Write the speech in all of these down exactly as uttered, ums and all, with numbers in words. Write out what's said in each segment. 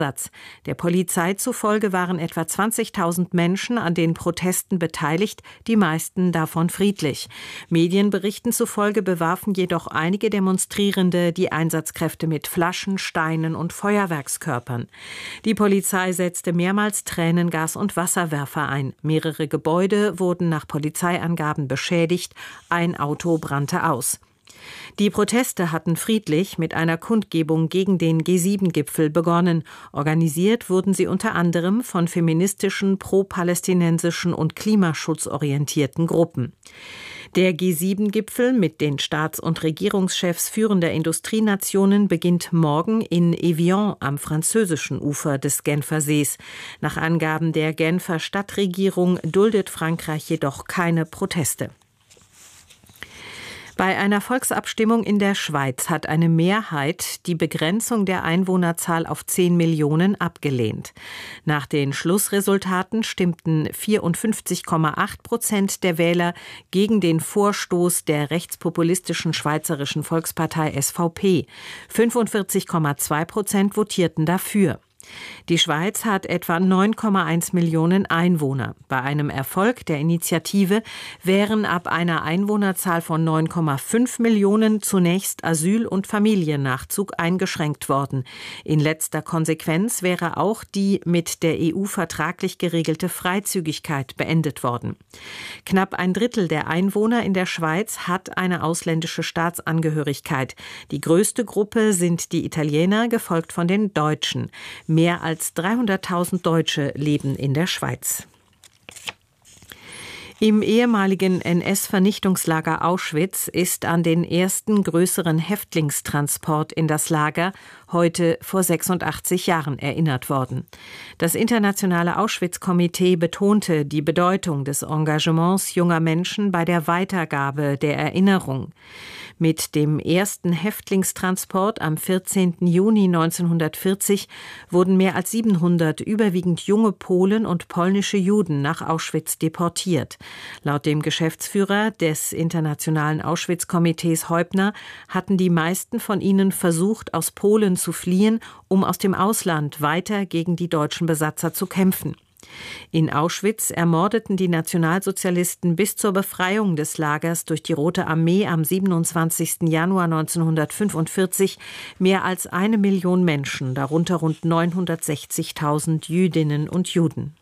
Der Polizei zufolge waren etwa zwanzigtausend Menschen an den Protesten beteiligt, die meisten davon friedlich. Medienberichten zufolge bewarfen jedoch einige Demonstrierende die Einsatzkräfte mit Flaschen, Steinen und Feuerwerkskörpern. Die Polizei setzte mehrmals Tränengas und Wasserwerfer ein. Mehrere Gebäude wurden nach Polizeiangaben beschädigt, ein Auto brannte aus. Die Proteste hatten friedlich mit einer Kundgebung gegen den G sieben Gipfel begonnen. Organisiert wurden sie unter anderem von feministischen, pro-palästinensischen und klimaschutzorientierten Gruppen. Der G sieben Gipfel mit den Staats- und Regierungschefs führender Industrienationen beginnt morgen in Evian am französischen Ufer des Genfersees. Nach Angaben der Genfer Stadtregierung duldet Frankreich jedoch keine Proteste. Bei einer Volksabstimmung in der Schweiz hat eine Mehrheit die Begrenzung der Einwohnerzahl auf zehn Millionen abgelehnt. Nach den Schlussresultaten stimmten vierundfünfzig Komma acht Prozent der Wähler gegen den Vorstoß der rechtspopulistischen Schweizerischen Volkspartei S V P. fünfundvierzig Komma zwei Prozent votierten dafür. Die Schweiz hat etwa neun Komma eins Millionen Einwohner. Bei einem Erfolg der Initiative wären ab einer Einwohnerzahl von neun Komma fünf Millionen zunächst Asyl- und Familiennachzug eingeschränkt worden. In letzter Konsequenz wäre auch die mit der E U vertraglich geregelte Freizügigkeit beendet worden. Knapp ein Drittel der Einwohner in der Schweiz hat eine ausländische Staatsangehörigkeit. Die größte Gruppe sind die Italiener, gefolgt von den Deutschen. Mehr als dreihunderttausend Deutsche leben in der Schweiz. Im ehemaligen N S-Vernichtungslager Auschwitz ist an den ersten größeren Häftlingstransport in das Lager heute vor sechsundachtzig Jahren erinnert worden. Das internationale Auschwitz-Komitee betonte die Bedeutung des Engagements junger Menschen bei der Weitergabe der Erinnerung. Mit dem ersten Häftlingstransport am vierzehnten Juni neunzehnhundertvierzig wurden mehr als siebenhundert überwiegend junge Polen und polnische Juden nach Auschwitz deportiert. Laut dem Geschäftsführer des Internationalen Auschwitz-Komitees Heubner hatten die meisten von ihnen versucht, aus Polen zu fliehen, um aus dem Ausland weiter gegen die deutschen Besatzer zu kämpfen. In Auschwitz ermordeten die Nationalsozialisten bis zur Befreiung des Lagers durch die Rote Armee am siebenundzwanzigsten Januar neunzehnhundertfünfundvierzig mehr als eine Million Menschen, darunter rund neunhundertsechzigtausend Jüdinnen und Juden.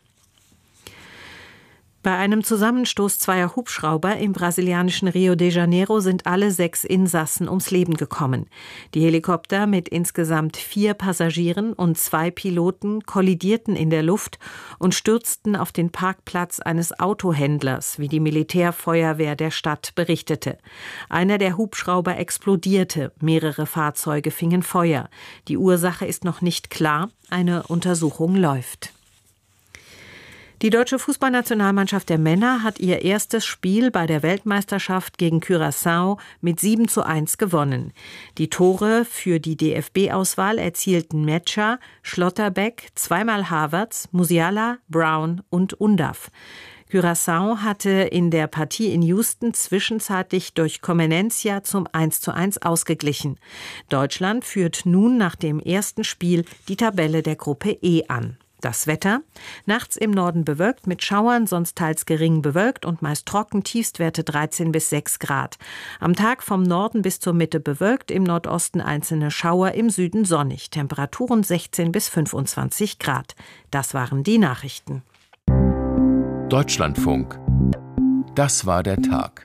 Bei einem Zusammenstoß zweier Hubschrauber im brasilianischen Rio de Janeiro sind alle sechs Insassen ums Leben gekommen. Die Helikopter mit insgesamt vier Passagieren und zwei Piloten kollidierten in der Luft und stürzten auf den Parkplatz eines Autohändlers, wie die Militärfeuerwehr der Stadt berichtete. Einer der Hubschrauber explodierte, mehrere Fahrzeuge fingen Feuer. Die Ursache ist noch nicht klar, eine Untersuchung läuft. Die deutsche Fußballnationalmannschaft der Männer hat ihr erstes Spiel bei der Weltmeisterschaft gegen Curaçao mit sieben zu eins gewonnen. Die Tore für die D F B-Auswahl erzielten Metscher, Schlotterbeck, zweimal Havertz, Musiala, Brown und Undav. Curaçao hatte in der Partie in Houston zwischenzeitlich durch Comenencia zum eins zu eins ausgeglichen. Deutschland führt nun nach dem ersten Spiel die Tabelle der Gruppe E an. Das Wetter: nachts im Norden bewölkt mit Schauern, sonst teils gering bewölkt und meist trocken, Tiefstwerte dreizehn bis sechs Grad. Am Tag vom Norden bis zur Mitte bewölkt, im Nordosten einzelne Schauer, im Süden sonnig. Temperaturen sechzehn bis fünfundzwanzig Grad. Das waren die Nachrichten. Deutschlandfunk. Das war der Tag.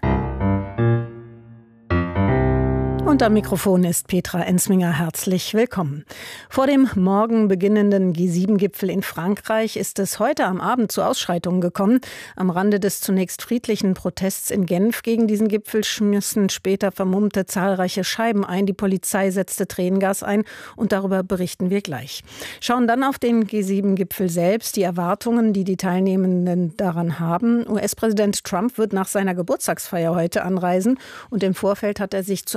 Und am Mikrofon ist Petra Ensminger. Herzlich willkommen. Vor dem morgen beginnenden G sieben Gipfel in Frankreich ist es heute am Abend zu Ausschreitungen gekommen. Am Rande des zunächst friedlichen Protests in Genf gegen diesen Gipfel schmissen später Vermummte zahlreiche Scheiben ein. Die Polizei setzte Tränengas ein und darüber berichten wir gleich. Schauen dann auf den G sieben Gipfel selbst, die Erwartungen, die die Teilnehmenden daran haben. U S-Präsident Trump wird nach seiner Geburtstagsfeier heute anreisen und im Vorfeld hat er sich zu einem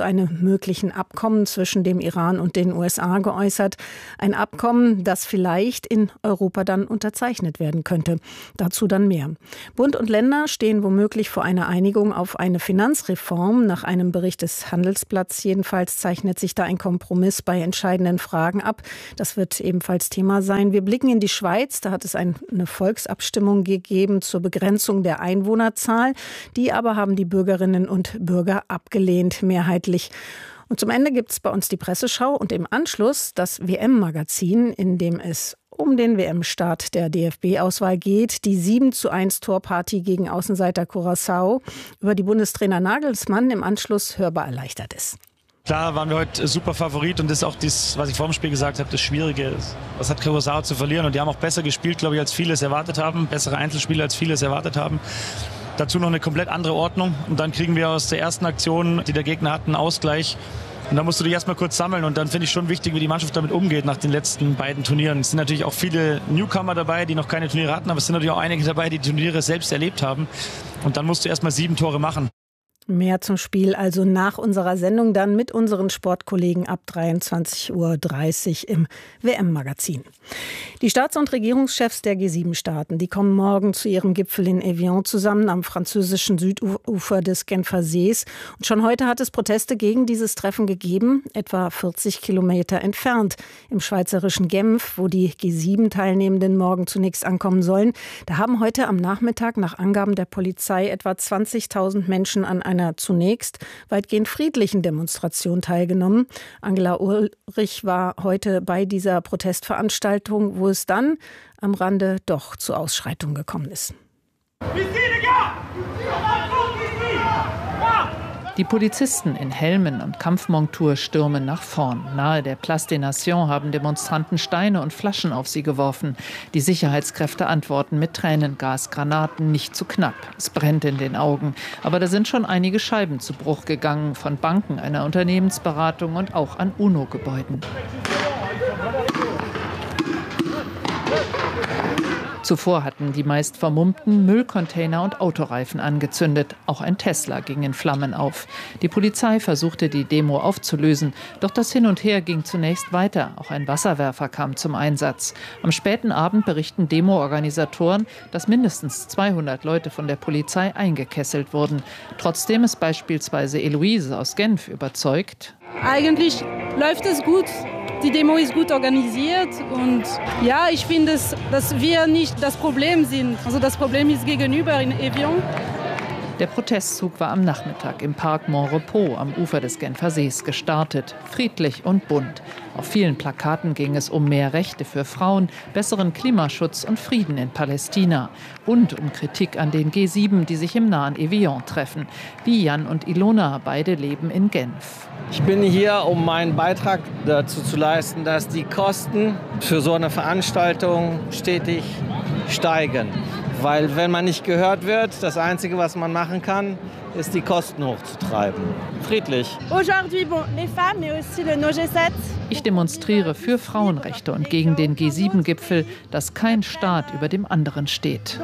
möglichen Abkommen zwischen dem Iran und den U S A geäußert. Ein Abkommen, das vielleicht in Europa dann unterzeichnet werden könnte. Dazu dann mehr. Bund und Länder stehen womöglich vor einer Einigung auf eine Finanzreform. Nach einem Bericht des Handelsblatts jedenfalls zeichnet sich da ein Kompromiss bei entscheidenden Fragen ab. Das wird ebenfalls Thema sein. Wir blicken in die Schweiz. Da hat es eine Volksabstimmung gegeben zur Begrenzung der Einwohnerzahl. Die aber haben die Bürgerinnen und Bürger abgelehnt, mehrheitlich. Und zum Ende gibt es bei uns die Presseschau und im Anschluss das W M-Magazin, in dem es um den W M-Start der D F B-Auswahl geht. Die sieben zu eins Torparty gegen Außenseiter Curaçao, über die Bundestrainer Nagelsmann im Anschluss hörbar erleichtert ist. Klar waren wir heute super Favorit und das ist auch das, was ich vor dem Spiel gesagt habe, das Schwierige. Was hat Curaçao zu verlieren? Und die haben auch besser gespielt, glaube ich, als viele es erwartet haben. Bessere Einzelspieler, als viele es erwartet haben. Dazu noch eine komplett andere Ordnung. Und dann kriegen wir aus der ersten Aktion, die der Gegner hat, einen Ausgleich. Und da musst du dich erstmal kurz sammeln. Und dann finde ich schon wichtig, wie die Mannschaft damit umgeht nach den letzten beiden Turnieren. Es sind natürlich auch viele Newcomer dabei, die noch keine Turniere hatten. Aber es sind natürlich auch einige dabei, die die Turniere selbst erlebt haben. Und dann musst du erstmal sieben Tore machen. Mehr zum Spiel also nach unserer Sendung dann mit unseren Sportkollegen ab dreiundzwanzig Uhr dreißig im W M-Magazin. Die Staats- und Regierungschefs der G sieben Staaten, die kommen morgen zu ihrem Gipfel in Evian zusammen am französischen Südufer des Genfer Sees. Und schon heute hat es Proteste gegen dieses Treffen gegeben, etwa vierzig Kilometer entfernt im schweizerischen Genf, wo die G sieben Teilnehmenden morgen zunächst ankommen sollen. Da haben heute am Nachmittag nach Angaben der Polizei etwa zwanzigtausend Menschen an einer zunächst weitgehend friedlichen Demonstration teilgenommen. Angela Ulrich war heute bei dieser Protestveranstaltung, wo es dann am Rande doch zu Ausschreitungen gekommen ist. Die Polizisten in Helmen und Kampfmontur stürmen nach vorn. Nahe der Place des Nations haben Demonstranten Steine und Flaschen auf sie geworfen. Die Sicherheitskräfte antworten mit Tränengas, Granaten nicht zu knapp. Es brennt in den Augen. Aber da sind schon einige Scheiben zu Bruch gegangen, von Banken, einer Unternehmensberatung und auch an UNO-Gebäuden. Zuvor hatten die meist Vermummten Müllcontainer und Autoreifen angezündet. Auch ein Tesla ging in Flammen auf. Die Polizei versuchte, die Demo aufzulösen. Doch das Hin und Her ging zunächst weiter. Auch ein Wasserwerfer kam zum Einsatz. Am späten Abend berichten Demo-Organisatoren, dass mindestens zweihundert Leute von der Polizei eingekesselt wurden. Trotzdem ist beispielsweise Eloise aus Genf überzeugt. Eigentlich läuft es gut. Die Demo ist gut organisiert und ja, ich finde, dass, dass wir nicht das Problem sind. Also das Problem ist gegenüber in Evian. Der Protestzug war am Nachmittag im Park Montrepos am Ufer des Genfer Sees gestartet. Friedlich und bunt. Auf vielen Plakaten ging es um mehr Rechte für Frauen, besseren Klimaschutz und Frieden in Palästina. Und um Kritik an den G sieben, die sich im nahen Evian treffen. Wie Jan und Ilona, beide leben in Genf. Ich bin hier, um meinen Beitrag dazu zu leisten, dass die Kosten für so eine Veranstaltung stetig steigen. Weil wenn man nicht gehört wird, das Einzige, was man machen kann, ist die Kosten hochzutreiben. Friedlich. Ich demonstriere für Frauenrechte und gegen den G sieben Gipfel, dass kein Staat über dem anderen steht.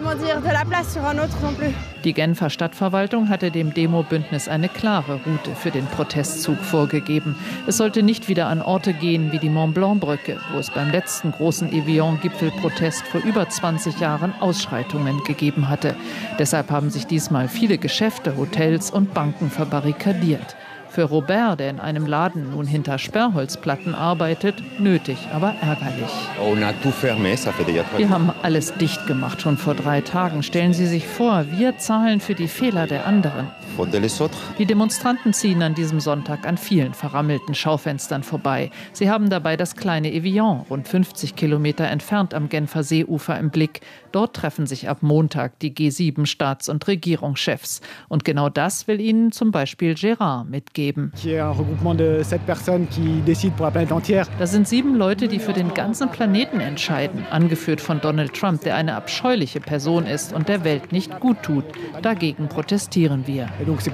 Die Genfer Stadtverwaltung hatte dem Demo-Bündnis eine klare Route für den Protestzug vorgegeben. Es sollte nicht wieder an Orte gehen wie die Mont-Blanc-Brücke, wo es beim letzten großen Evian-Gipfelprotest vor über zwanzig Jahren Ausschreitungen gegeben hatte. Deshalb haben sich diesmal viele Geschäfte, Hotels und Banken verbarrikadiert. Für Robert, der in einem Laden nun hinter Sperrholzplatten arbeitet, nötig, aber ärgerlich. Wir haben alles dicht gemacht, schon vor drei Tagen. Stellen Sie sich vor, wir zahlen für die Fehler der anderen. Die Demonstranten ziehen an diesem Sonntag an vielen verrammelten Schaufenstern vorbei. Sie haben dabei das kleine Evian, rund fünfzig Kilometer entfernt am Genfer Seeufer, im Blick. Dort treffen sich ab Montag die G sieben Staats- und Regierungschefs. Und genau das will ihnen zum Beispiel Gérard mitgeben. Das sind sieben Leute, die für den ganzen Planeten entscheiden, angeführt von Donald Trump, der eine abscheuliche Person ist und der Welt nicht gut tut. Dagegen protestieren wir.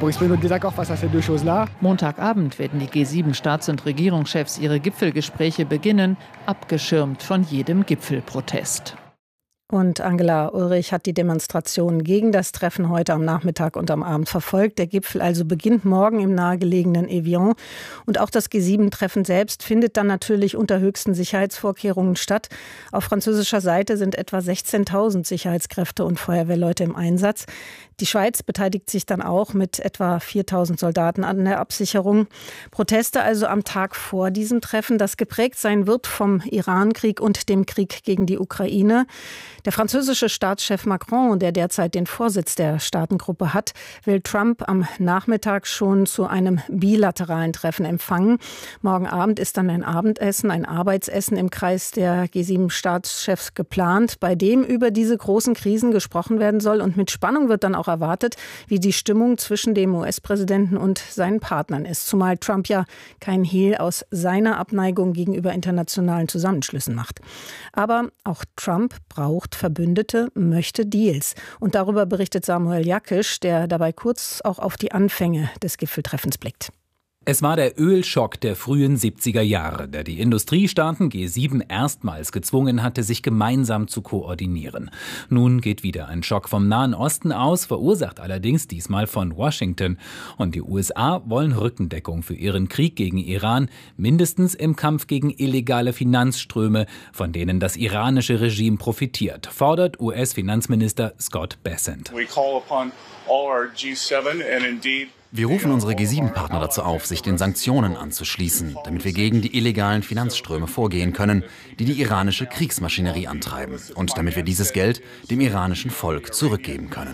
Montagabend werden die G sieben Staats- und Regierungschefs ihre Gipfelgespräche beginnen, abgeschirmt von jedem Gipfelprotest. Und Angela Ulrich hat die Demonstration gegen das Treffen heute am Nachmittag und am Abend verfolgt. Der Gipfel also beginnt morgen im nahegelegenen Evian. Und auch das G sieben Treffen selbst findet dann natürlich unter höchsten Sicherheitsvorkehrungen statt. Auf französischer Seite sind etwa sechzehntausend Sicherheitskräfte und Feuerwehrleute im Einsatz. Die Schweiz beteiligt sich dann auch mit etwa viertausend Soldaten an der Absicherung. Proteste also am Tag vor diesem Treffen, das geprägt sein wird vom Irankrieg und dem Krieg gegen die Ukraine. Der französische Staatschef Macron, der derzeit den Vorsitz der Staatengruppe hat, will Trump am Nachmittag schon zu einem bilateralen Treffen empfangen. Morgen Abend ist dann ein Abendessen, ein Arbeitsessen im Kreis der G sieben Staatschefs geplant, bei dem über diese großen Krisen gesprochen werden soll. Und mit Spannung wird dann auch erwartet, wie die Stimmung zwischen dem U S-Präsidenten und seinen Partnern ist. Zumal Trump ja kein Hehl aus seiner Abneigung gegenüber internationalen Zusammenschlüssen macht. Aber auch Trump braucht Verbündete, möchte Deals. Und darüber berichtet Samuel Jakisch, der dabei kurz auch auf die Anfänge des Gipfeltreffens blickt. Es war der Ölschock der frühen siebziger Jahre, der die Industriestaaten G sieben erstmals gezwungen hatte, sich gemeinsam zu koordinieren. Nun geht wieder ein Schock vom Nahen Osten aus, verursacht allerdings diesmal von Washington. Und die U S A wollen Rückendeckung für ihren Krieg gegen Iran, mindestens im Kampf gegen illegale Finanzströme, von denen das iranische Regime profitiert, fordert U S-Finanzminister Scott Bessent. We call upon all our G seven and indeed Wir rufen unsere G sieben Partner dazu auf, sich den Sanktionen anzuschließen, damit wir gegen die illegalen Finanzströme vorgehen können, die die iranische Kriegsmaschinerie antreiben, und damit wir dieses Geld dem iranischen Volk zurückgeben können.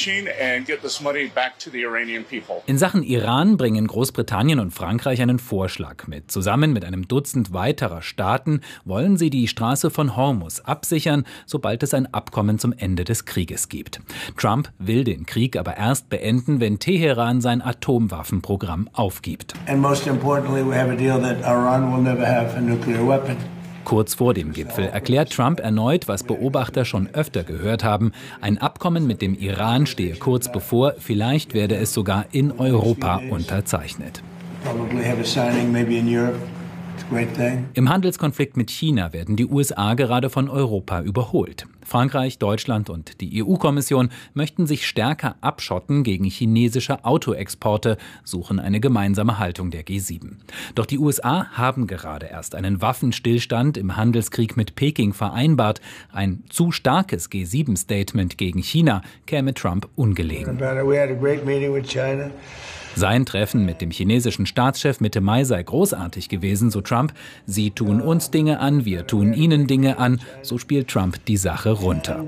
In Sachen Iran bringen Großbritannien und Frankreich einen Vorschlag mit. Zusammen mit einem Dutzend weiterer Staaten wollen sie die Straße von Hormuz absichern, sobald es ein Abkommen zum Ende des Krieges gibt. Trump will den Krieg aber erst beenden, wenn Teheran sein Atomwaffenprogramm aufgibt. Kurz vor dem Gipfel erklärt Trump erneut, was Beobachter schon öfter gehört haben: Ein Abkommen mit dem Iran stehe kurz bevor, vielleicht werde es sogar in Europa unterzeichnet. Im Handelskonflikt mit China werden die U S A gerade von Europa überholt. Frankreich, Deutschland und die E U-Kommission möchten sich stärker abschotten gegen chinesische Autoexporte, suchen eine gemeinsame Haltung der G sieben. Doch die U S A haben gerade erst einen Waffenstillstand im Handelskrieg mit Peking vereinbart. Ein zu starkes G sieben Statement gegen China käme Trump ungelegen. Sein Treffen mit dem chinesischen Staatschef Mitte Mai sei großartig gewesen, so Trump. Sie tun uns Dinge an, wir tun ihnen Dinge an. So spielt Trump die Sache runter.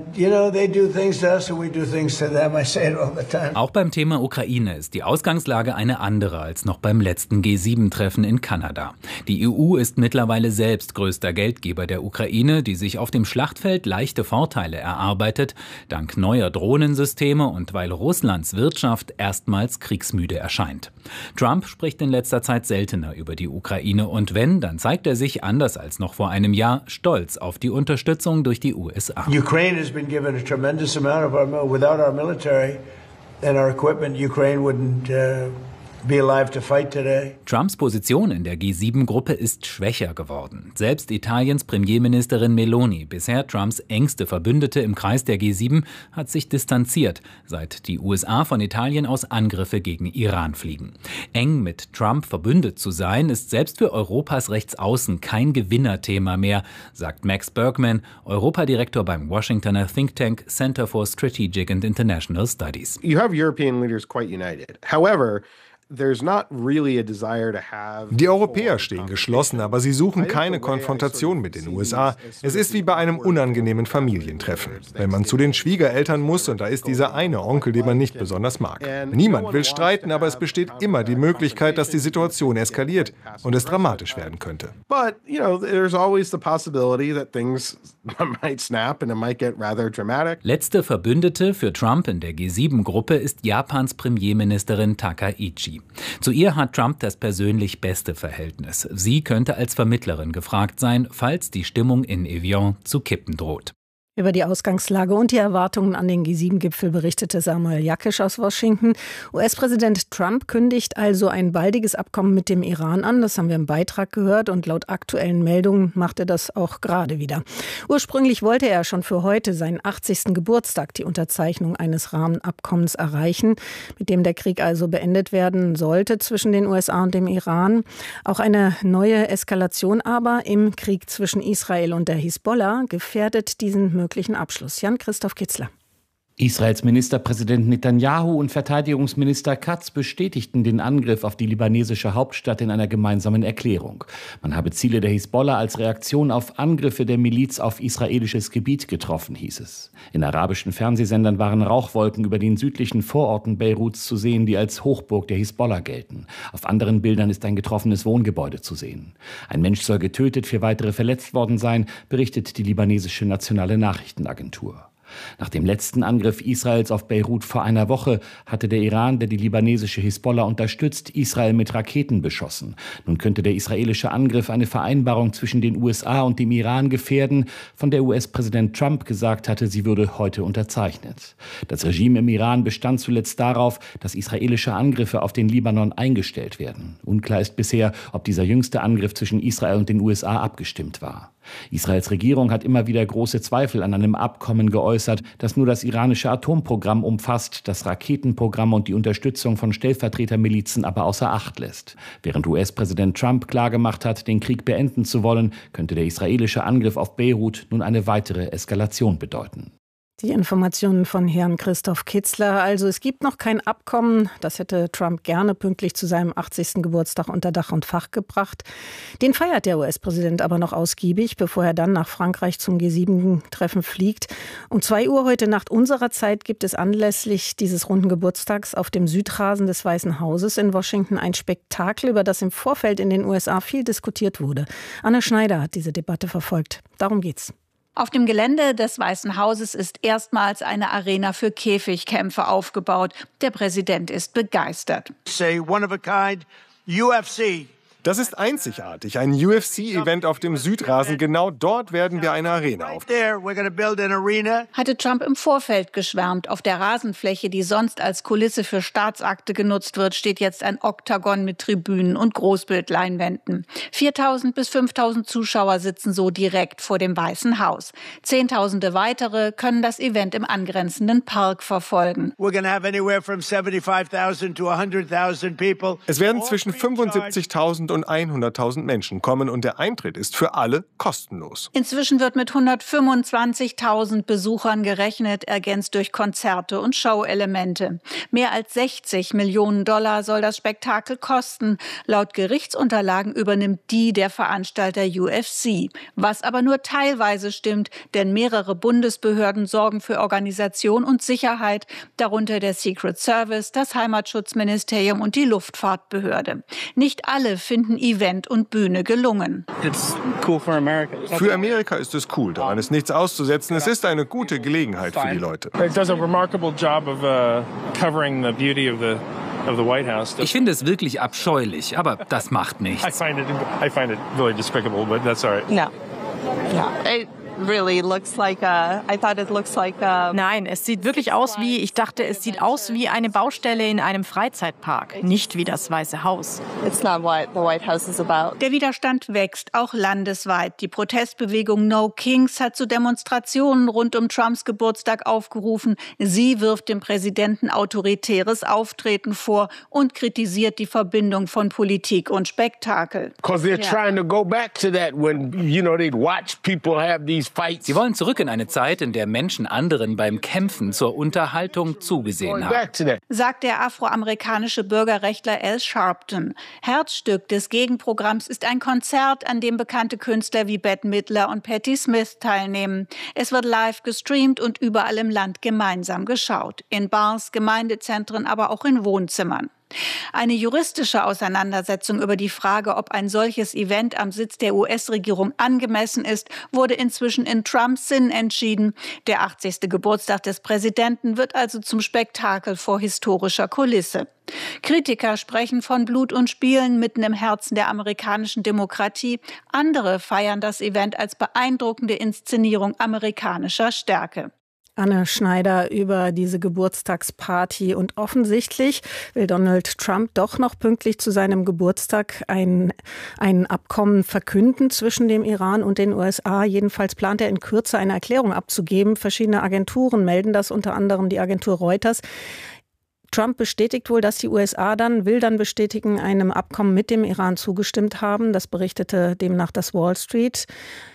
Auch beim Thema Ukraine ist die Ausgangslage eine andere als noch beim letzten G sieben Treffen in Kanada. Die E U ist mittlerweile selbst größter Geldgeber der Ukraine, die sich auf dem Schlachtfeld leichte Vorteile erarbeitet, dank neuer Drohnensysteme und weil Russlands Wirtschaft erstmals kriegsmüde erscheint. Trump spricht in letzter Zeit seltener über die Ukraine und wenn, dann zeigt er sich, anders als noch vor einem Jahr, stolz auf die Unterstützung durch die U S A. Ukraine has been given a tremendous amount of our, without our military and our equipment, Ukraine wouldn't uh, be alive to fight today. Trumps Position in der G sieben Gruppe ist schwächer geworden. Selbst Italiens Premierministerin Meloni, bisher Trumps engste Verbündete im Kreis der G sieben, hat sich distanziert, seit die U S A von Italien aus Angriffe gegen Iran fliegen. Eng mit Trump verbündet zu sein, ist selbst für Europas Rechtsaußen kein Gewinnerthema mehr, sagt Max Bergman, Europadirektor beim Washingtoner Think Tank Center for Strategic and International Studies. You have European leaders quite united. However, Die Europäer stehen geschlossen, aber sie suchen keine Konfrontation mit den U S A. Es ist wie bei einem unangenehmen Familientreffen. Wenn man zu den Schwiegereltern muss und da ist dieser eine Onkel, den man nicht besonders mag. Niemand will streiten, aber es besteht immer die Möglichkeit, dass die Situation eskaliert und es dramatisch werden könnte. But, you know, there's always the possibility that things might snap and it might get rather dramatic. Letzte Verbündete für Trump in der G sieben Gruppe ist Japans Premierministerin Takaichi. Zu ihr hat Trump das persönlich beste Verhältnis. Sie könnte als Vermittlerin gefragt sein, falls die Stimmung in Evian zu kippen droht. Über die Ausgangslage und die Erwartungen an den G sieben Gipfel berichtete Samuel Jakisch aus Washington. U S-Präsident Trump kündigt also ein baldiges Abkommen mit dem Iran an. Das haben wir im Beitrag gehört und laut aktuellen Meldungen macht er das auch gerade wieder. Ursprünglich wollte er schon für heute, seinen achtzigsten Geburtstag, die Unterzeichnung eines Rahmenabkommens erreichen, mit dem der Krieg also beendet werden sollte zwischen den U S A und dem Iran. Auch eine neue Eskalation aber im Krieg zwischen Israel und der Hisbollah gefährdet diesen möglichen Abschluss. Jan-Christoph Kitzler. Israels Ministerpräsident Netanyahu und Verteidigungsminister Katz bestätigten den Angriff auf die libanesische Hauptstadt in einer gemeinsamen Erklärung. Man habe Ziele der Hisbollah als Reaktion auf Angriffe der Miliz auf israelisches Gebiet getroffen, hieß es. In arabischen Fernsehsendern waren Rauchwolken über den südlichen Vororten Beiruts zu sehen, die als Hochburg der Hisbollah gelten. Auf anderen Bildern ist ein getroffenes Wohngebäude zu sehen. Ein Mensch soll getötet, vier weitere verletzt worden sein, berichtet die libanesische nationale Nachrichtenagentur. Nach dem letzten Angriff Israels auf Beirut vor einer Woche hatte der Iran, der die libanesische Hisbollah unterstützt, Israel mit Raketen beschossen. Nun könnte der israelische Angriff eine Vereinbarung zwischen den U S A und dem Iran gefährden, von der U S-Präsident Trump gesagt hatte, sie würde heute unterzeichnet. Das Regime im Iran bestand zuletzt darauf, dass israelische Angriffe auf den Libanon eingestellt werden. Unklar ist bisher, ob dieser jüngste Angriff zwischen Israel und den U S A abgestimmt war. Israels Regierung hat immer wieder große Zweifel an einem Abkommen geäußert, das nur das iranische Atomprogramm umfasst, das Raketenprogramm und die Unterstützung von Stellvertretermilizen aber außer Acht lässt. Während U S-Präsident Trump klargemacht hat, den Krieg beenden zu wollen, könnte der israelische Angriff auf Beirut nun eine weitere Eskalation bedeuten. Die Informationen von Herrn Christoph Kitzler. Also es gibt noch kein Abkommen. Das hätte Trump gerne pünktlich zu seinem achtzigsten Geburtstag unter Dach und Fach gebracht. Den feiert der U S-Präsident aber noch ausgiebig, bevor er dann nach Frankreich zum G sieben Treffen fliegt. Um zwei Uhr heute Nacht unserer Zeit gibt es anlässlich dieses runden Geburtstags auf dem Südrasen des Weißen Hauses in Washington ein Spektakel, über das im Vorfeld in den U S A viel diskutiert wurde. Anne Schneider hat diese Debatte verfolgt. Darum geht's. Auf dem Gelände des Weißen Hauses ist erstmals eine Arena für Käfigkämpfe aufgebaut. Der Präsident ist begeistert. Say one of a kind U F C. Das ist einzigartig, ein U F C-Event auf dem Südrasen. Genau dort werden wir eine Arena aufbauen. Hatte Trump im Vorfeld geschwärmt. Auf der Rasenfläche, die sonst als Kulisse für Staatsakte genutzt wird, steht jetzt ein Oktagon mit Tribünen und Großbildleinwänden. viertausend bis fünftausend Zuschauer sitzen so direkt vor dem Weißen Haus. Zehntausende weitere können das Event im angrenzenden Park verfolgen. Es werden zwischen fünfundsiebzigtausend und hunderttausend Menschen kommen und der Eintritt ist für alle kostenlos. Inzwischen wird mit hundertfünfundzwanzigtausend Besuchern gerechnet, ergänzt durch Konzerte und Showelemente. Mehr als sechzig Millionen Dollar soll das Spektakel kosten. Laut Gerichtsunterlagen übernimmt die der Veranstalter U F C. Was aber nur teilweise stimmt, denn mehrere Bundesbehörden sorgen für Organisation und Sicherheit, darunter der Secret Service, das Heimatschutzministerium und die Luftfahrtbehörde. Nicht alle finden Event und Bühne gelungen. Cool for America. Für Amerika ist es cool, daran ist nichts auszusetzen. Es ist eine gute Gelegenheit für die Leute. Ich finde es wirklich abscheulich, aber das macht nichts. I find it, I find it really despicable, but that's all right. No. Yeah. It really looks like a, I thought it looks like a Nein, es sieht wirklich aus wie, ich dachte, es sieht aus wie eine Baustelle in einem Freizeitpark, nicht wie das Weiße Haus. It's not what the White House is about. Der Widerstand wächst, auch landesweit. Die Protestbewegung No Kings hat zu Demonstrationen rund um Trumps Geburtstag aufgerufen. Sie wirft dem Präsidenten autoritäres Auftreten vor und kritisiert die Verbindung von Politik und Spektakel. Because they're trying to go back to that when, you know, they'd watch people have these Sie wollen zurück in eine Zeit, in der Menschen anderen beim Kämpfen zur Unterhaltung zugesehen haben. Sagt der afroamerikanische Bürgerrechtler Al Sharpton. Herzstück des Gegenprogramms ist ein Konzert, an dem bekannte Künstler wie Bette Midler und Patti Smith teilnehmen. Es wird live gestreamt und überall im Land gemeinsam geschaut. In Bars, Gemeindezentren, aber auch in Wohnzimmern. Eine juristische Auseinandersetzung über die Frage, ob ein solches Event am Sitz der U S-Regierung angemessen ist, wurde inzwischen in Trumps Sinn entschieden. Der achtzigste Geburtstag des Präsidenten wird also zum Spektakel vor historischer Kulisse. Kritiker sprechen von Blut und Spielen mitten im Herzen der amerikanischen Demokratie. Andere feiern das Event als beeindruckende Inszenierung amerikanischer Stärke. Anne Schneider über diese Geburtstagsparty. Und offensichtlich will Donald Trump doch noch pünktlich zu seinem Geburtstag ein, ein Abkommen verkünden zwischen dem Iran und den U S A. Jedenfalls plant er in Kürze eine Erklärung abzugeben. Verschiedene Agenturen melden das, unter anderem die Agentur Reuters. Trump bestätigt wohl, dass die U S A dann, will dann bestätigen, einem Abkommen mit dem Iran zugestimmt haben. Das berichtete demnach das Wall Street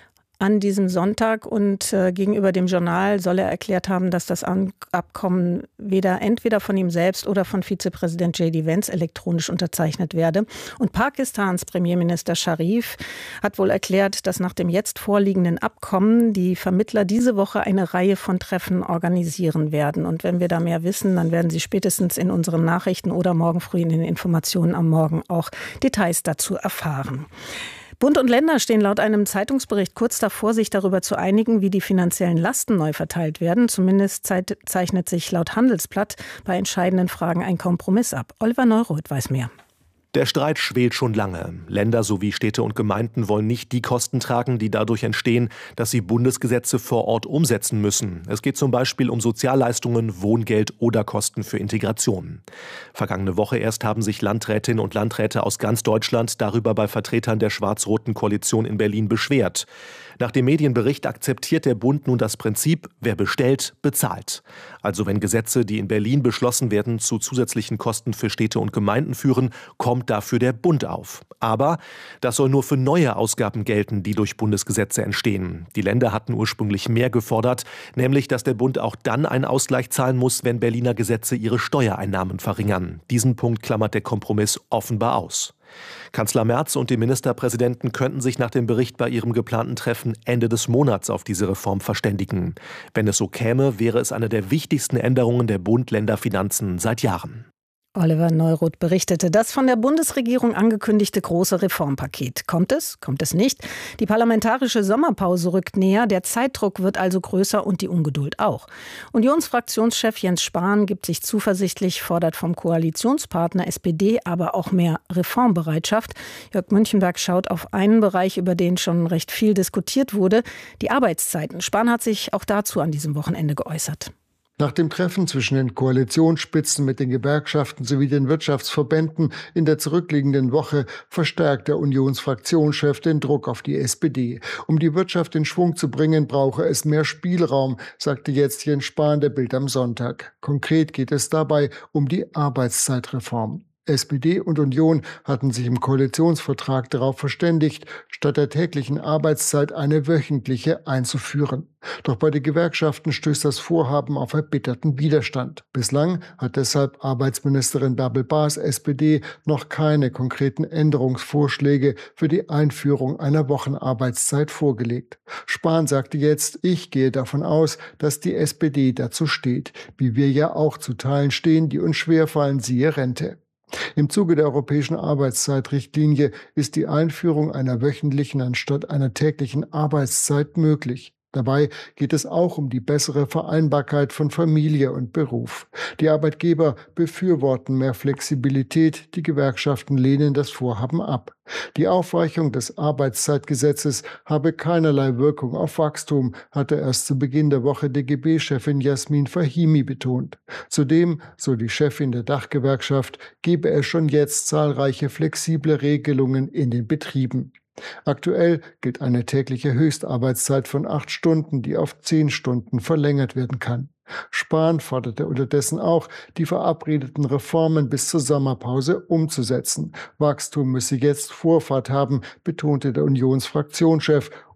an diesem Sonntag, und äh, gegenüber dem Journal soll er erklärt haben, dass das Abkommen weder entweder von ihm selbst oder von Vizepräsident J D Vance elektronisch unterzeichnet werde. Und Pakistans Premierminister Sharif hat wohl erklärt, dass nach dem jetzt vorliegenden Abkommen die Vermittler diese Woche eine Reihe von Treffen organisieren werden. Und wenn wir da mehr wissen, dann werden Sie spätestens in unseren Nachrichten oder morgen früh in den Informationen am Morgen auch Details dazu erfahren. Bund und Länder stehen laut einem Zeitungsbericht kurz davor, sich darüber zu einigen, wie die finanziellen Lasten neu verteilt werden. Zumindest zeichnet sich laut Handelsblatt bei entscheidenden Fragen ein Kompromiss ab. Oliver Neuroth weiß mehr. Der Streit schwelt schon lange. Länder sowie Städte und Gemeinden wollen nicht die Kosten tragen, die dadurch entstehen, dass sie Bundesgesetze vor Ort umsetzen müssen. Es geht zum Beispiel um Sozialleistungen, Wohngeld oder Kosten für Integration. Vergangene Woche erst haben sich Landrätinnen und Landräte aus ganz Deutschland darüber bei Vertretern der schwarz-roten Koalition in Berlin beschwert. Nach dem Medienbericht akzeptiert der Bund nun das Prinzip, wer bestellt, bezahlt. Also wenn Gesetze, die in Berlin beschlossen werden, zu zusätzlichen Kosten für Städte und Gemeinden führen, kommt dafür der Bund auf. Aber das soll nur für neue Ausgaben gelten, die durch Bundesgesetze entstehen. Die Länder hatten ursprünglich mehr gefordert, nämlich dass der Bund auch dann einen Ausgleich zahlen muss, wenn Berliner Gesetze ihre Steuereinnahmen verringern. Diesen Punkt klammert der Kompromiss offenbar aus. Kanzler Merz und die Ministerpräsidenten könnten sich nach dem Bericht bei ihrem geplanten Treffen Ende des Monats auf diese Reform verständigen. Wenn es so käme, wäre es eine der wichtigsten Änderungen der Bund-Länder-Finanzen seit Jahren. Oliver Neuroth berichtete. Das von der Bundesregierung angekündigte große Reformpaket. Kommt es? Kommt es nicht? Die parlamentarische Sommerpause rückt näher, der Zeitdruck wird also größer und die Ungeduld auch. Unionsfraktionschef Jens Spahn gibt sich zuversichtlich, fordert vom Koalitionspartner S P D aber auch mehr Reformbereitschaft. Jörg Münchenberg schaut auf einen Bereich, über den schon recht viel diskutiert wurde, die Arbeitszeiten. Spahn hat sich auch dazu an diesem Wochenende geäußert. Nach dem Treffen zwischen den Koalitionsspitzen mit den Gewerkschaften sowie den Wirtschaftsverbänden in der zurückliegenden Woche verstärkt der Unionsfraktionschef den Druck auf die S P D. Um die Wirtschaft in Schwung zu bringen, brauche es mehr Spielraum, sagte jetzt Jens Spahn der Bild am Sonntag. Konkret geht es dabei um die Arbeitszeitreform. S P D und Union hatten sich im Koalitionsvertrag darauf verständigt, statt der täglichen Arbeitszeit eine wöchentliche einzuführen. Doch bei den Gewerkschaften stößt das Vorhaben auf erbitterten Widerstand. Bislang hat deshalb Arbeitsministerin Bärbel Baas, S P D, noch keine konkreten Änderungsvorschläge für die Einführung einer Wochenarbeitszeit vorgelegt. Spahn sagte jetzt, ich gehe davon aus, dass die S P D dazu steht, wie wir ja auch zu Teilen stehen, die uns schwerfallen, siehe Rente. Im Zuge der europäischen Arbeitszeitrichtlinie ist die Einführung einer wöchentlichen anstatt einer täglichen Arbeitszeit möglich. Dabei geht es auch um die bessere Vereinbarkeit von Familie und Beruf. Die Arbeitgeber befürworten mehr Flexibilität, die Gewerkschaften lehnen das Vorhaben ab. Die Aufweichung des Arbeitszeitgesetzes habe keinerlei Wirkung auf Wachstum, hatte erst zu Beginn der Woche D G B-Chefin Jasmin Fahimi betont. Zudem, so die Chefin der Dachgewerkschaft, gebe es schon jetzt zahlreiche flexible Regelungen in den Betrieben. Aktuell gilt eine tägliche Höchstarbeitszeit von acht Stunden, die auf zehn Stunden verlängert werden kann. Spahn forderte unterdessen auch, die verabredeten Reformen bis zur Sommerpause umzusetzen. Wachstum müsse jetzt Vorfahrt haben, betonte der Unionsfraktionschef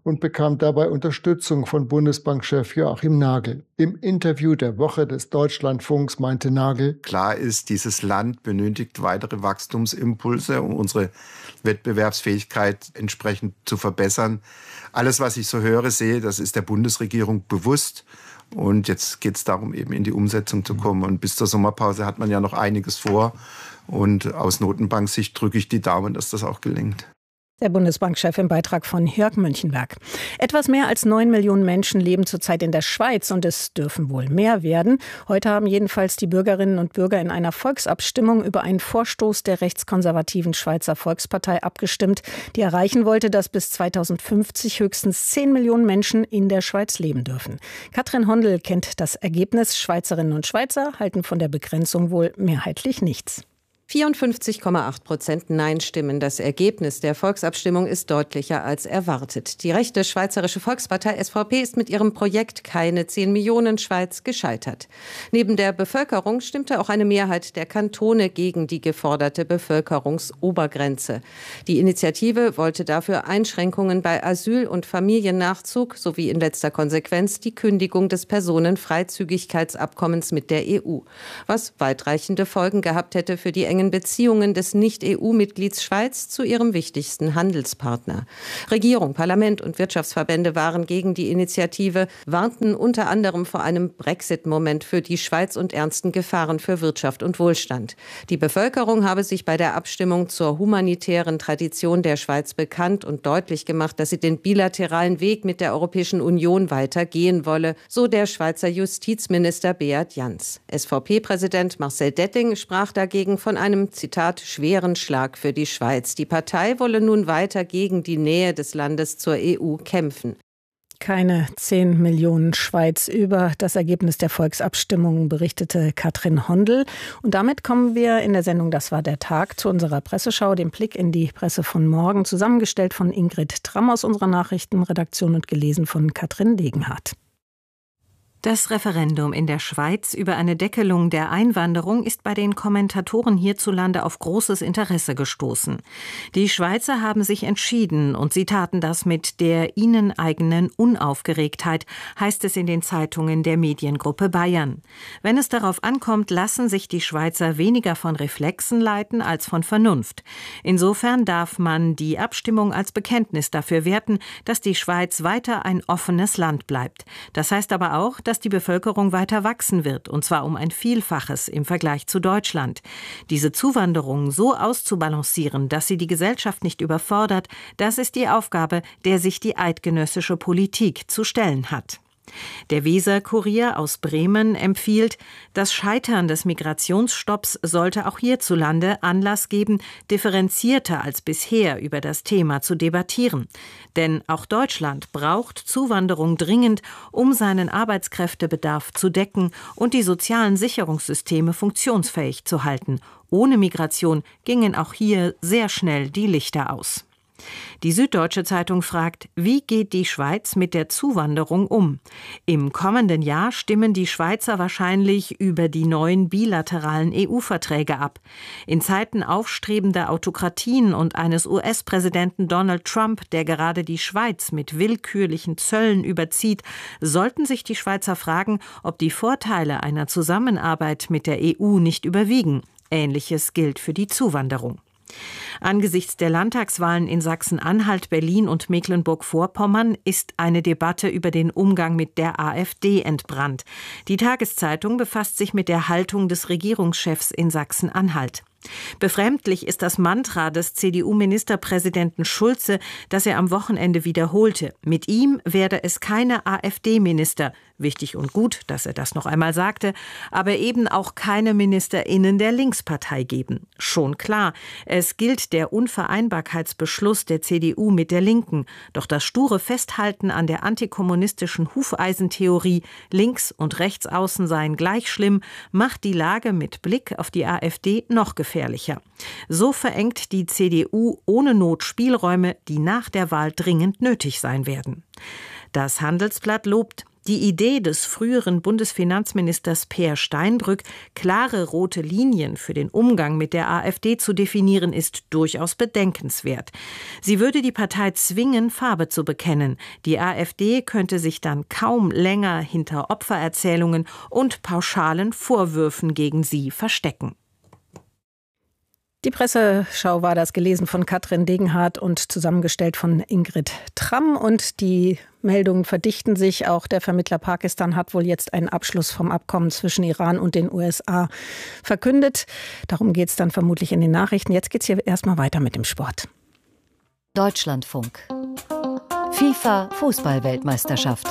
und bekam dabei Unterstützung von Bundesbankchef Joachim Nagel. Im Interview der Woche des Deutschlandfunks meinte Nagel: Klar ist, dieses Land benötigt weitere Wachstumsimpulse, um unsere Wettbewerbsfähigkeit entsprechend zu verbessern. Alles, was ich so höre, sehe, das ist der Bundesregierung bewusst. Und jetzt geht es darum, eben in die Umsetzung zu kommen. Und bis zur Sommerpause hat man ja noch einiges vor. Und aus Notenbanksicht drücke ich die Daumen, dass das auch gelingt. Der Bundesbankchef im Beitrag von Jörg Münchenberg. Etwas mehr als neun Millionen Menschen leben zurzeit in der Schweiz und es dürfen wohl mehr werden. Heute haben jedenfalls die Bürgerinnen und Bürger in einer Volksabstimmung über einen Vorstoß der rechtskonservativen Schweizer Volkspartei abgestimmt, die erreichen wollte, dass bis zweitausendfünfzig höchstens zehn Millionen Menschen in der Schweiz leben dürfen. Katrin Hondel kennt das Ergebnis. Schweizerinnen und Schweizer halten von der Begrenzung wohl mehrheitlich nichts. vierundfünfzig Komma acht Prozent Nein-Stimmen. Das Ergebnis der Volksabstimmung ist deutlicher als erwartet. Die rechte Schweizerische Volkspartei S V P ist mit ihrem Projekt Keine zehn Millionen Schweiz gescheitert. Neben der Bevölkerung stimmte auch eine Mehrheit der Kantone gegen die geforderte Bevölkerungsobergrenze. Die Initiative wollte dafür Einschränkungen bei Asyl- und Familiennachzug sowie in letzter Konsequenz die Kündigung des Personenfreizügigkeitsabkommens mit der E U, was weitreichende Folgen gehabt hätte für die engen Beziehungen des Nicht-E U-Mitglieds Schweiz zu ihrem wichtigsten Handelspartner. Regierung, Parlament und Wirtschaftsverbände waren gegen die Initiative, warnten unter anderem vor einem Brexit-Moment für die Schweiz und ernsten Gefahren für Wirtschaft und Wohlstand. Die Bevölkerung habe sich bei der Abstimmung zur humanitären Tradition der Schweiz bekannt und deutlich gemacht, dass sie den bilateralen Weg mit der Europäischen Union weitergehen wolle, so der Schweizer Justizminister Beat Jans. S V P-Präsident Marcel Detting sprach dagegen von einem, Zitat, schweren Schlag für die Schweiz. Die Partei wolle nun weiter gegen die Nähe des Landes zur E U kämpfen. Keine zehn Millionen Schweiz. Über das Ergebnis der Volksabstimmung berichtete Katrin Hondel. Und damit kommen wir in der Sendung Das war der Tag zu unserer Presseschau, dem Blick in die Presse von morgen, zusammengestellt von Ingrid Tramm aus unserer Nachrichtenredaktion und gelesen von Katrin Degenhardt. Das Referendum in der Schweiz über eine Deckelung der Einwanderung ist bei den Kommentatoren hierzulande auf großes Interesse gestoßen. Die Schweizer haben sich entschieden und sie taten das mit der ihnen eigenen Unaufgeregtheit, heißt es in den Zeitungen der Mediengruppe Bayern. Wenn es darauf ankommt, lassen sich die Schweizer weniger von Reflexen leiten als von Vernunft. Insofern darf man die Abstimmung als Bekenntnis dafür werten, dass die Schweiz weiter ein offenes Land bleibt. Das heißt aber auch, dass dass die Bevölkerung weiter wachsen wird, und zwar um ein Vielfaches im Vergleich zu Deutschland. Diese Zuwanderung so auszubalancieren, dass sie die Gesellschaft nicht überfordert, das ist die Aufgabe, der sich die eidgenössische Politik zu stellen hat. Der Weser-Kurier aus Bremen empfiehlt, das Scheitern des Migrationsstopps sollte auch hierzulande Anlass geben, differenzierter als bisher über das Thema zu debattieren. Denn auch Deutschland braucht Zuwanderung dringend, um seinen Arbeitskräftebedarf zu decken und die sozialen Sicherungssysteme funktionsfähig zu halten. Ohne Migration gingen auch hier sehr schnell die Lichter aus. Die Süddeutsche Zeitung fragt, wie geht die Schweiz mit der Zuwanderung um? Im kommenden Jahr stimmen die Schweizer wahrscheinlich über die neuen bilateralen E U-Verträge ab. In Zeiten aufstrebender Autokratien und eines U S-Präsidenten Donald Trump, der gerade die Schweiz mit willkürlichen Zöllen überzieht, sollten sich die Schweizer fragen, ob die Vorteile einer Zusammenarbeit mit der E U nicht überwiegen. Ähnliches gilt für die Zuwanderung. Angesichts der Landtagswahlen in Sachsen-Anhalt, Berlin und Mecklenburg-Vorpommern ist eine Debatte über den Umgang mit der AfD entbrannt. Die Tageszeitung befasst sich mit der Haltung des Regierungschefs in Sachsen-Anhalt. Befremdlich ist das Mantra des C D U-Ministerpräsidenten Schulze, das er am Wochenende wiederholte. Mit ihm werde es keine AfD-Minister. Wichtig und gut, dass er das noch einmal sagte, aber eben auch keine MinisterInnen der Linkspartei geben. Schon klar, es gilt der Unvereinbarkeitsbeschluss der C D U mit der Linken. Doch das sture Festhalten an der antikommunistischen Hufeisentheorie, links und rechts außen seien gleich schlimm, macht die Lage mit Blick auf die AfD noch gefährlicher. So verengt die C D U ohne Not Spielräume, die nach der Wahl dringend nötig sein werden. Das Handelsblatt lobt: Die Idee des früheren Bundesfinanzministers Peer Steinbrück, klare rote Linien für den Umgang mit der AfD zu definieren, ist durchaus bedenkenswert. Sie würde die Partei zwingen, Farbe zu bekennen. Die AfD könnte sich dann kaum länger hinter Opfererzählungen und pauschalen Vorwürfen gegen sie verstecken. Die Presseschau war das, gelesen von Katrin Degenhardt und zusammengestellt von Ingrid Tramm. Und die Meldungen verdichten sich. Auch der Vermittler Pakistan hat wohl jetzt einen Abschluss vom Abkommen zwischen Iran und den U S A verkündet. Darum geht es dann vermutlich in den Nachrichten. Jetzt geht es hier erstmal weiter mit dem Sport. Deutschlandfunk. FIFA Fußball-Weltmeisterschaft.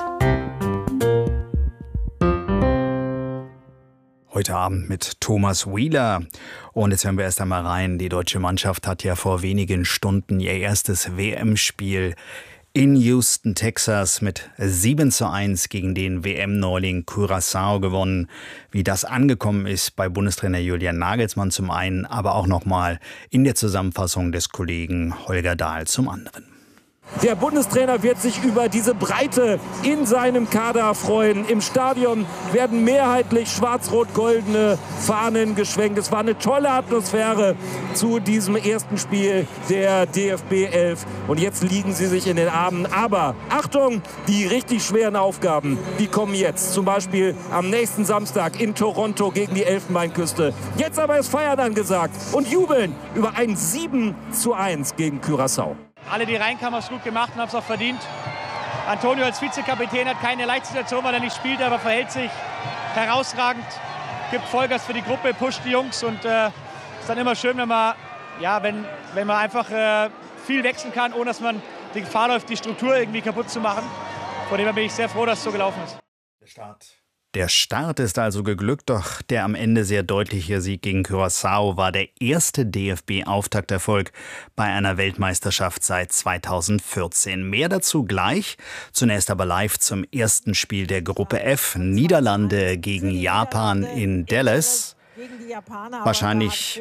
Heute Abend mit Thomas Wheeler. Und jetzt hören wir erst einmal rein. Die deutsche Mannschaft hat ja vor wenigen Stunden ihr erstes W M-Spiel in Houston, Texas mit sieben zu eins gegen den W M-Neuling Curaçao gewonnen. Wie das angekommen ist bei Bundestrainer Julian Nagelsmann zum einen, aber auch nochmal in der Zusammenfassung des Kollegen Holger Dahl zum anderen. Der Bundestrainer wird sich über diese Breite in seinem Kader freuen. Im Stadion werden mehrheitlich schwarz-rot-goldene Fahnen geschwenkt. Es war eine tolle Atmosphäre zu diesem ersten Spiel der D F B elf. Und jetzt liegen sie sich in den Armen. Aber Achtung, die richtig schweren Aufgaben, die kommen jetzt. Zum Beispiel am nächsten Samstag in Toronto gegen die Elfenbeinküste. Jetzt aber ist Feiern angesagt und jubeln über ein sieben zu eins gegen Curaçao. Alle, die reinkamen, haben es gut gemacht und haben es auch verdient. Antonio als Vizekapitän hat keine leichte Situation, weil er nicht spielt, aber verhält sich herausragend, gibt Vollgas für die Gruppe, pusht die Jungs und äh, ist dann immer schön, wenn man, ja, wenn, wenn man einfach äh, viel wechseln kann, ohne dass man die Gefahr läuft, die Struktur irgendwie kaputt zu machen. Von dem her bin ich sehr froh, dass es so gelaufen ist. Der Start. Der Start ist also geglückt, doch der am Ende sehr deutliche Sieg gegen Curaçao war der erste D F B-Auftakterfolg bei einer Weltmeisterschaft seit zweitausendvierzehn. Mehr dazu gleich. Zunächst aber live zum ersten Spiel der Gruppe F. Niederlande gegen Japan in Dallas. Wahrscheinlich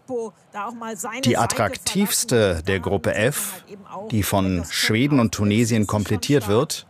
die attraktivste der Gruppe F, die von Schweden und Tunesien komplettiert wird.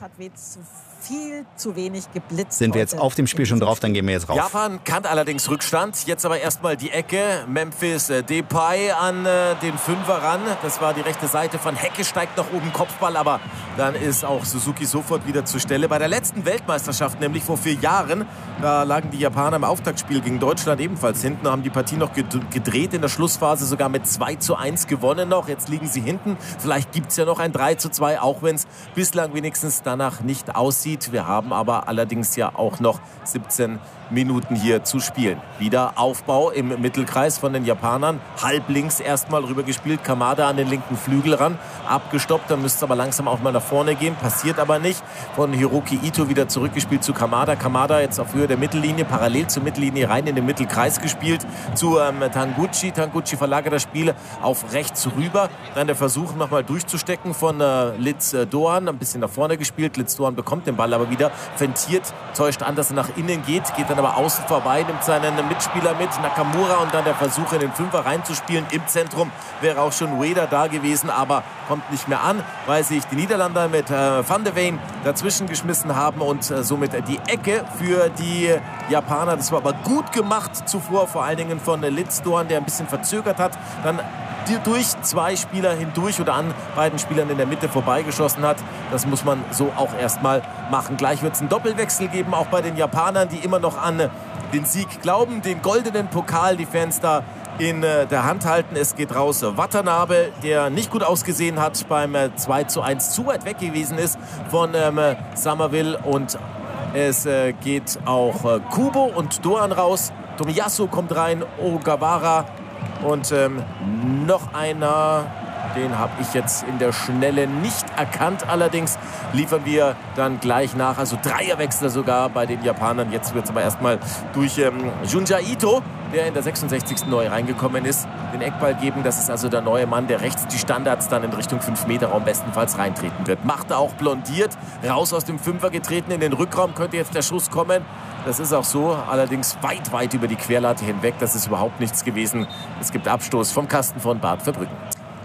Viel zu wenig geblitzt. Sind wir jetzt auf dem Spiel schon drauf, dann gehen wir jetzt rauf. Japan kann allerdings Rückstand. Jetzt aber erstmal die Ecke. Memphis äh, Depay an äh, den Fünfer ran. Das war die rechte Seite von Hecke, steigt nach oben, Kopfball. Aber dann ist auch Suzuki sofort wieder zur Stelle. Bei der letzten Weltmeisterschaft, nämlich vor vier Jahren, da lagen die Japaner im Auftaktspiel gegen Deutschland ebenfalls hinten, haben die Partie noch gedreht, in der Schlussphase sogar mit zwei zu eins gewonnen noch. Jetzt liegen sie hinten. Vielleicht gibt es ja noch ein drei zu zwei, auch wenn es bislang wenigstens danach nicht aussieht. Wir haben aber allerdings ja auch noch siebzehn Minuten hier zu spielen. Wieder Aufbau im Mittelkreis von den Japanern. Halb links erstmal rübergespielt. Kamada an den linken Flügel ran. Abgestoppt, dann müsste es aber langsam auch mal nach vorne gehen. Passiert aber nicht. Von Hiroki Ito wieder zurückgespielt zu Kamada. Kamada jetzt auf Höhe der Mittellinie, parallel zur Mittellinie rein in den Mittelkreis gespielt. Zu ähm, Tanguchi. Tanguchi verlagert das Spiel auf rechts rüber. Dann der Versuch nochmal durchzustecken von äh, Litz äh, Doan. Ein bisschen nach vorne gespielt. Litz Doan bekommt den Ball aber wieder. Fentiert, täuscht an, dass er nach innen geht. Geht dann aber außen vorbei, nimmt seinen Mitspieler mit, Nakamura, und dann der Versuch in den Fünfer reinzuspielen. Im Zentrum wäre auch schon Ueda da gewesen, aber kommt nicht mehr an, weil sich die Niederländer mit äh, Van de Ven dazwischen geschmissen haben und äh, somit die Ecke für die Japaner. Das war aber gut gemacht zuvor, vor allen Dingen von äh, Litzdorn, der ein bisschen verzögert hat, dann durch zwei Spieler hindurch oder an beiden Spielern in der Mitte vorbeigeschossen hat. Das muss man so auch erstmal machen. Gleich wird es einen Doppelwechsel geben, auch bei den Japanern, die immer noch an den Sieg glauben. Den goldenen Pokal, die Fans da in der Hand halten. Es geht raus Watanabe, der nicht gut ausgesehen hat beim zwei zu eins, zu weit weg gewesen ist von ähm, Somerville. Und es äh, geht auch äh, Kubo und Doan raus. Tomiyasu kommt rein, Ogawara. Und ähm, noch einer, den habe ich jetzt in der Schnelle nicht erkannt. Allerdings liefern wir dann gleich nach. Also Dreierwechsel sogar bei den Japanern. Jetzt wird es aber erstmal durch ähm, Junja Ito, der in der sechsundsechzigsten neu reingekommen ist, den Eckball geben. Das ist also der neue Mann, der rechts die Standards dann in Richtung fünf Meter Raum bestenfalls reintreten wird. Macht er auch blondiert, raus aus dem Fünfer getreten. In den Rückraum könnte jetzt der Schuss kommen. Das ist auch so, allerdings weit, weit über die Querlatte hinweg. Das ist überhaupt nichts gewesen. Es gibt Abstoß vom Kasten von Bad Verbrücken.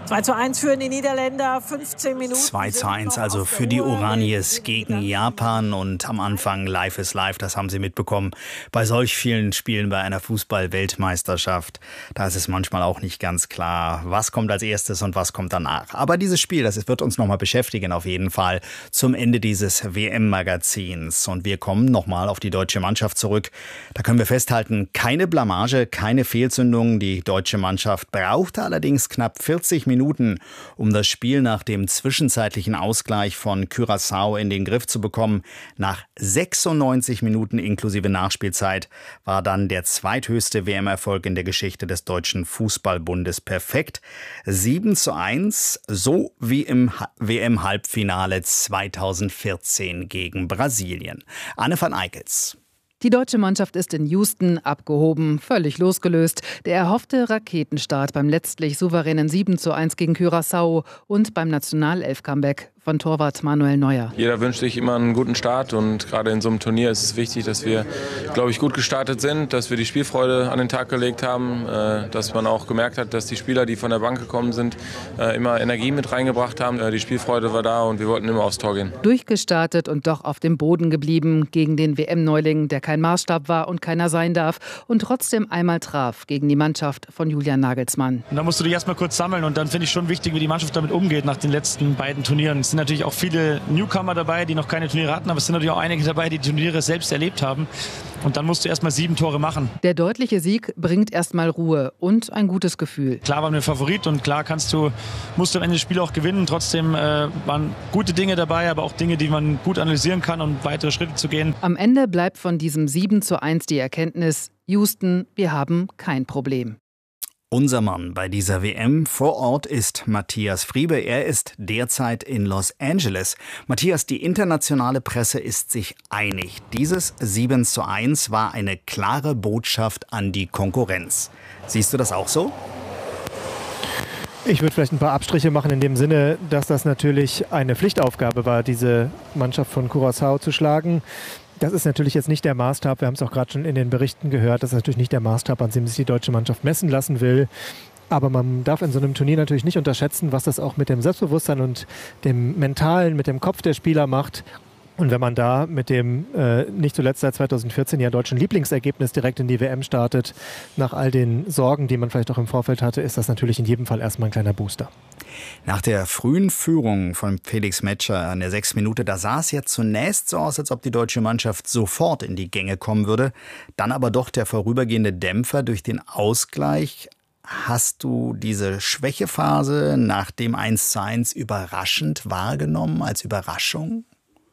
zwei zu eins führen die Niederländer, fünfzehn Minuten. zwei zu eins also für die Oraniers gegen Japan und am Anfang Life is Life, das haben Sie mitbekommen. Bei solch vielen Spielen bei einer Fußball-Weltmeisterschaft, da ist es manchmal auch nicht ganz klar, was kommt als erstes und was kommt danach. Aber dieses Spiel, das wird uns nochmal beschäftigen auf jeden Fall zum Ende dieses W M-Magazins. Und wir kommen nochmal auf die deutsche Mannschaft zurück. Da können wir festhalten, keine Blamage, keine Fehlzündung. Die deutsche Mannschaft brauchte allerdings knapp vierzig Minuten Minuten, um das Spiel nach dem zwischenzeitlichen Ausgleich von Curaçao in den Griff zu bekommen. Nach sechsundneunzig Minuten inklusive Nachspielzeit war dann der zweithöchste W M-Erfolg in der Geschichte des Deutschen Fußballbundes perfekt. sieben zu eins, so wie im W M-Halbfinale zweitausendvierzehn gegen Brasilien. Anne van Eickels. Die deutsche Mannschaft ist in Houston abgehoben, völlig losgelöst. Der erhoffte Raketenstart beim letztlich souveränen sieben zu eins gegen Curaçao und beim Nationalelf-Comeback von Torwart Manuel Neuer. Jeder wünscht sich immer einen guten Start und gerade in so einem Turnier ist es wichtig, dass wir, glaube ich, gut gestartet sind, dass wir die Spielfreude an den Tag gelegt haben, dass man auch gemerkt hat, dass die Spieler, die von der Bank gekommen sind, immer Energie mit reingebracht haben. Die Spielfreude war da und wir wollten immer aufs Tor gehen. Durchgestartet und doch auf dem Boden geblieben gegen den W M-Neuling, der kein Maßstab war und keiner sein darf und trotzdem einmal traf gegen die Mannschaft von Julian Nagelsmann. Und da musst du dich erstmal kurz sammeln und dann finde ich schon wichtig, wie die Mannschaft damit umgeht nach den letzten beiden Turnieren. Es sind natürlich auch viele Newcomer dabei, die noch keine Turniere hatten, aber es sind natürlich auch einige dabei, die die Turniere selbst erlebt haben. Und dann musst du erstmal sieben Tore machen. Der deutliche Sieg bringt erstmal Ruhe und ein gutes Gefühl. Klar waren wir Favorit und klar kannst du, musst du am Ende das Spiel auch gewinnen. Trotzdem äh, waren gute Dinge dabei, aber auch Dinge, die man gut analysieren kann, um weitere Schritte zu gehen. Am Ende bleibt von diesem sieben zu eins die Erkenntnis: Houston, wir haben kein Problem. Unser Mann bei dieser W M vor Ort ist Matthias Friebe. Er ist derzeit in Los Angeles. Matthias, die internationale Presse ist sich einig. Dieses sieben zu eins war eine klare Botschaft an die Konkurrenz. Siehst du das auch so? Ich würde vielleicht ein paar Abstriche machen in dem Sinne, dass das natürlich eine Pflichtaufgabe war, diese Mannschaft von Curaçao zu schlagen. Das ist natürlich jetzt nicht der Maßstab, wir haben es auch gerade schon in den Berichten gehört, das ist natürlich nicht der Maßstab, an dem sich die deutsche Mannschaft messen lassen will. Aber man darf in so einem Turnier natürlich nicht unterschätzen, was das auch mit dem Selbstbewusstsein und dem Mentalen, mit dem Kopf der Spieler macht. Und wenn man da mit dem äh, nicht zuletzt seit zweitausendvierzehn ja deutschen Lieblingsergebnis direkt in die W M startet, nach all den Sorgen, die man vielleicht auch im Vorfeld hatte, ist das natürlich in jedem Fall erstmal ein kleiner Booster. Nach der frühen Führung von Felix Metscher an der sechs Minute, da sah es ja zunächst so aus, als ob die deutsche Mannschaft sofort in die Gänge kommen würde. Dann aber doch der vorübergehende Dämpfer durch den Ausgleich. Hast du diese Schwächephase nach dem eins zu eins überraschend wahrgenommen, als Überraschung?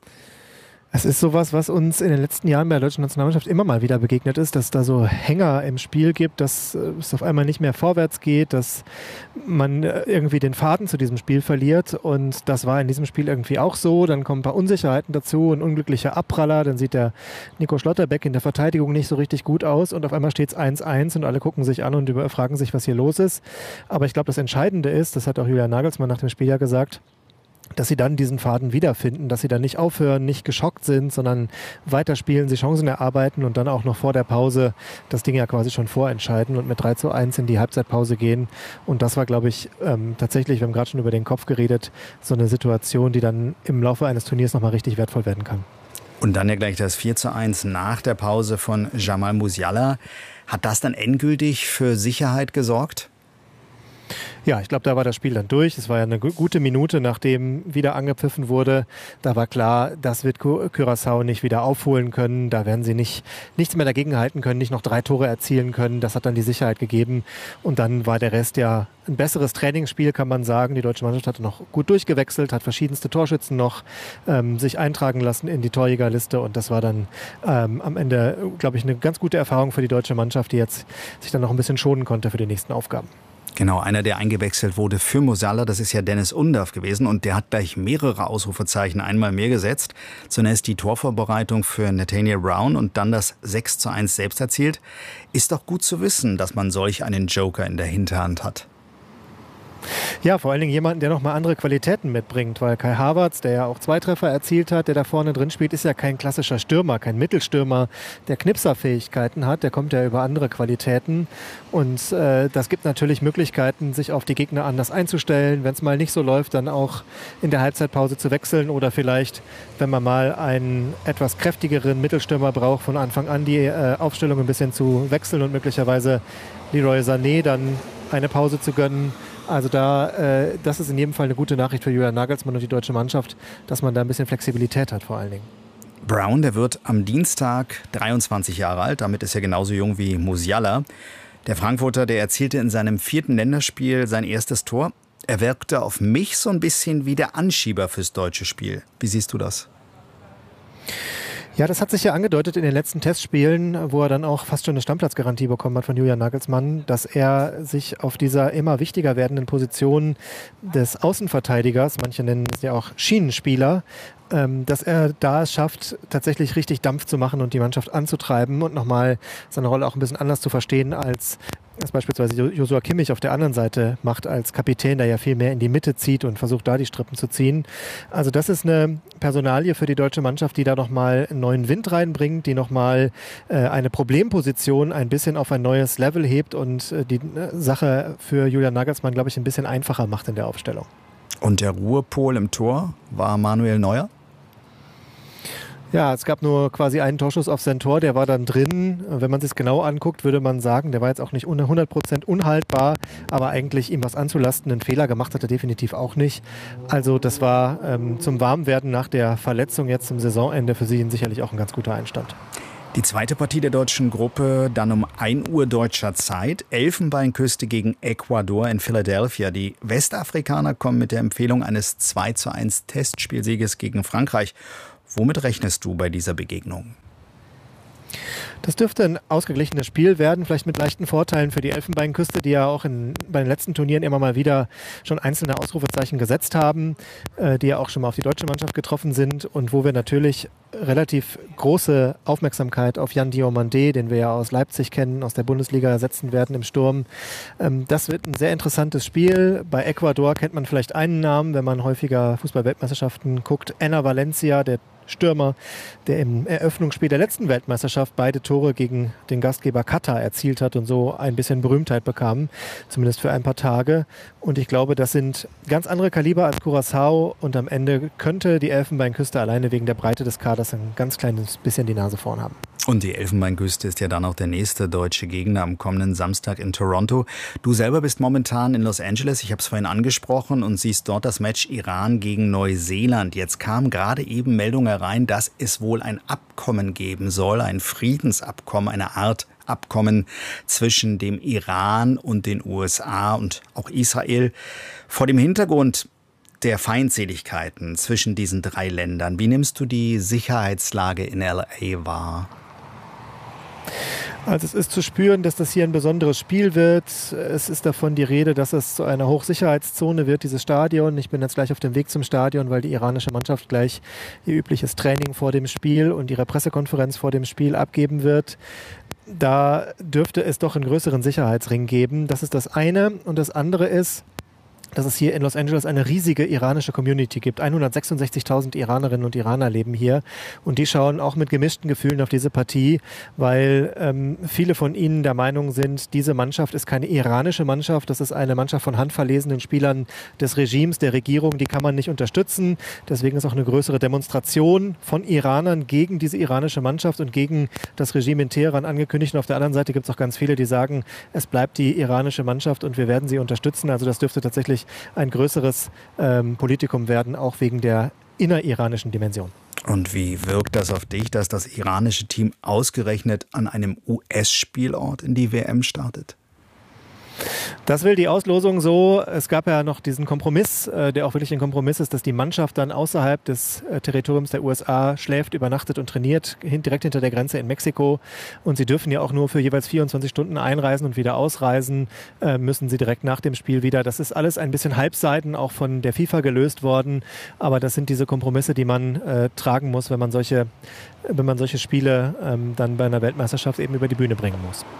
Es ist sowas, was uns in den letzten Jahren bei der deutschen Nationalmannschaft immer mal wieder begegnet ist, dass es da so Hänger im Spiel gibt, dass es auf einmal nicht mehr vorwärts geht, dass man irgendwie den Faden zu diesem Spiel verliert. Und das war in diesem Spiel irgendwie auch so. Dann kommen ein paar Unsicherheiten dazu, ein unglücklicher Abpraller. Dann sieht der Nico Schlotterbeck in der Verteidigung nicht so richtig gut aus. Und auf einmal steht es eins eins und alle gucken sich an und fragen sich, was hier los ist. Aber ich glaube, das Entscheidende ist, das hat auch Julian Nagelsmann nach dem Spiel ja gesagt, dass sie dann diesen Faden wiederfinden, dass sie dann nicht aufhören, nicht geschockt sind, sondern weiterspielen, sie Chancen erarbeiten und dann auch noch vor der Pause das Ding ja quasi schon vorentscheiden und mit drei zu eins in die Halbzeitpause gehen. Und das war, glaube ich, ähm, tatsächlich, wir haben gerade schon über den Kopf geredet, so eine Situation, die dann im Laufe eines Turniers nochmal richtig wertvoll werden kann. Und dann ja gleich das vier zu eins nach der Pause von Jamal Musiala. Hat das dann endgültig für Sicherheit gesorgt? Ja, ich glaube, da war das Spiel dann durch. Es war ja eine gute Minute, nachdem wieder angepfiffen wurde. Da war klar, das wird Curaçao nicht wieder aufholen können. Da werden sie nicht, nichts mehr dagegen halten können, nicht noch drei Tore erzielen können. Das hat dann die Sicherheit gegeben. Und dann war der Rest ja ein besseres Trainingsspiel, kann man sagen. Die deutsche Mannschaft hatte noch gut durchgewechselt, hat verschiedenste Torschützen noch ähm, sich eintragen lassen in die Torjägerliste. Und das war dann ähm, am Ende, glaube ich, eine ganz gute Erfahrung für die deutsche Mannschaft, die jetzt sich dann noch ein bisschen schonen konnte für die nächsten Aufgaben. Genau, einer, der eingewechselt wurde für Musiala, das ist ja Dennis Undav gewesen und der hat gleich mehrere Ausrufezeichen einmal mehr gesetzt. Zunächst die Torvorbereitung für Nathaniel Brown und dann das sechs zu eins selbst erzielt. Ist doch gut zu wissen, dass man solch einen Joker in der Hinterhand hat. Ja, vor allen Dingen jemanden, der nochmal andere Qualitäten mitbringt, weil Kai Havertz, der ja auch zwei Treffer erzielt hat, der da vorne drin spielt, ist ja kein klassischer Stürmer, kein Mittelstürmer, der Knipserfähigkeiten hat, der kommt ja über andere Qualitäten und äh, das gibt natürlich Möglichkeiten, sich auf die Gegner anders einzustellen, wenn es mal nicht so läuft, dann auch in der Halbzeitpause zu wechseln oder vielleicht, wenn man mal einen etwas kräftigeren Mittelstürmer braucht, von Anfang an die äh, Aufstellung ein bisschen zu wechseln und möglicherweise Leroy Sané dann eine Pause zu gönnen. Also da, äh, das ist in jedem Fall eine gute Nachricht für Julian Nagelsmann und die deutsche Mannschaft, dass man da ein bisschen Flexibilität hat vor allen Dingen. Brown, der wird am Dienstag dreiundzwanzig Jahre alt, damit ist er genauso jung wie Musiala. Der Frankfurter, der erzielte in seinem vierten Länderspiel sein erstes Tor. Er wirkte auf mich so ein bisschen wie der Anschieber fürs deutsche Spiel. Wie siehst du das? Ja, das hat sich ja angedeutet in den letzten Testspielen, wo er dann auch fast schon eine Stammplatzgarantie bekommen hat von Julian Nagelsmann, dass er sich auf dieser immer wichtiger werdenden Position des Außenverteidigers, manche nennen es ja auch Schienenspieler, dass er da es schafft, tatsächlich richtig Dampf zu machen und die Mannschaft anzutreiben und nochmal seine Rolle auch ein bisschen anders zu verstehen, als das beispielsweise Joshua Kimmich auf der anderen Seite macht als Kapitän, der ja viel mehr in die Mitte zieht und versucht, da die Strippen zu ziehen. Also das ist eine Personalie für die deutsche Mannschaft, die da nochmal einen neuen Wind reinbringt, die nochmal äh, eine Problemposition ein bisschen auf ein neues Level hebt und äh, die äh, Sache für Julian Nagelsmann, glaube ich, ein bisschen einfacher macht in der Aufstellung. Und der Ruhepol im Tor war Manuel Neuer? Ja, es gab nur quasi einen Torschuss auf sein Tor, der war dann drin. Wenn man sich es genau anguckt, würde man sagen, der war jetzt auch nicht hundert Prozent unhaltbar, aber eigentlich ihm was anzulasten, einen Fehler gemacht hat er definitiv auch nicht. Also das war ähm, zum Warmwerden nach der Verletzung jetzt zum Saisonende für sie sicherlich auch ein ganz guter Einstand. Die zweite Partie der deutschen Gruppe dann um ein Uhr deutscher Zeit. Elfenbeinküste gegen Ecuador in Philadelphia. Die Westafrikaner kommen mit der Empfehlung eines zwei zu eins Testspielsieges gegen Frankreich. Womit rechnest du bei dieser Begegnung? Das dürfte ein ausgeglichenes Spiel werden, vielleicht mit leichten Vorteilen für die Elfenbeinküste, die ja auch in, bei den letzten Turnieren immer mal wieder schon einzelne Ausrufezeichen gesetzt haben, äh, die ja auch schon mal auf die deutsche Mannschaft getroffen sind und wo wir natürlich relativ große Aufmerksamkeit auf Yan Diomandé, den wir ja aus Leipzig kennen, aus der Bundesliga setzen werden im Sturm. Ähm, das wird ein sehr interessantes Spiel. Bei Ecuador kennt man vielleicht einen Namen, wenn man häufiger Fußball-Weltmeisterschaften guckt. Enner Valencia, der Stürmer, der im Eröffnungsspiel der letzten Weltmeisterschaft beide Tore gegen den Gastgeber Katar erzielt hat und so ein bisschen Berühmtheit bekam, zumindest für ein paar Tage. Und ich glaube, das sind ganz andere Kaliber als Curaçao und am Ende könnte die Elfenbeinküste alleine wegen der Breite des Kaders ein ganz kleines bisschen die Nase vorn haben. Und die Elfenbeinküste ist ja dann auch der nächste deutsche Gegner am kommenden Samstag in Toronto. Du selber bist momentan in Los Angeles, ich habe es vorhin angesprochen, und siehst dort das Match Iran gegen Neuseeland. Jetzt kam gerade eben Meldung herein, dass es wohl ein Abkommen geben soll, ein Friedensabkommen, eine Art Abkommen zwischen dem Iran und den U S A und auch Israel. Vor dem Hintergrund der Feindseligkeiten zwischen diesen drei Ländern, wie nimmst du die Sicherheitslage in L A wahr? Also es ist zu spüren, dass das hier ein besonderes Spiel wird. Es ist davon die Rede, dass es zu einer Hochsicherheitszone wird, dieses Stadion. Ich bin jetzt gleich auf dem Weg zum Stadion, weil die iranische Mannschaft gleich ihr übliches Training vor dem Spiel und ihre Pressekonferenz vor dem Spiel abgeben wird. Da dürfte es doch einen größeren Sicherheitsring geben. Das ist das eine. Und das andere ist, dass es hier in Los Angeles eine riesige iranische Community gibt. hundertsechsundsechzigtausend Iranerinnen und Iraner leben hier und die schauen auch mit gemischten Gefühlen auf diese Partie, weil ähm, viele von ihnen der Meinung sind, diese Mannschaft ist keine iranische Mannschaft, das ist eine Mannschaft von handverlesenen Spielern des Regimes, der Regierung, die kann man nicht unterstützen. Deswegen ist auch eine größere Demonstration von Iranern gegen diese iranische Mannschaft und gegen das Regime in Teheran angekündigt. Und auf der anderen Seite gibt es auch ganz viele, die sagen, es bleibt die iranische Mannschaft und wir werden sie unterstützen. Also das dürfte tatsächlich ein größeres ähm, Politikum werden, auch wegen der inneriranischen Dimension. Und wie wirkt das auf dich, dass das iranische Team ausgerechnet an einem U S-Spielort in die W M startet? Das will die Auslosung so. Es gab ja noch diesen Kompromiss, äh, der auch wirklich ein Kompromiss ist, dass die Mannschaft dann außerhalb des äh, Territoriums der U S A schläft, übernachtet und trainiert, hin, direkt hinter der Grenze in Mexiko. Und sie dürfen ja auch nur für jeweils vierundzwanzig Stunden einreisen und wieder ausreisen, äh, müssen sie direkt nach dem Spiel wieder. Das ist alles ein bisschen halbseiten auch von der FIFA gelöst worden. Aber das sind diese Kompromisse, die man äh, tragen muss, wenn man solche, wenn man solche Spiele ähm, dann bei einer Weltmeisterschaft eben über die Bühne bringen muss.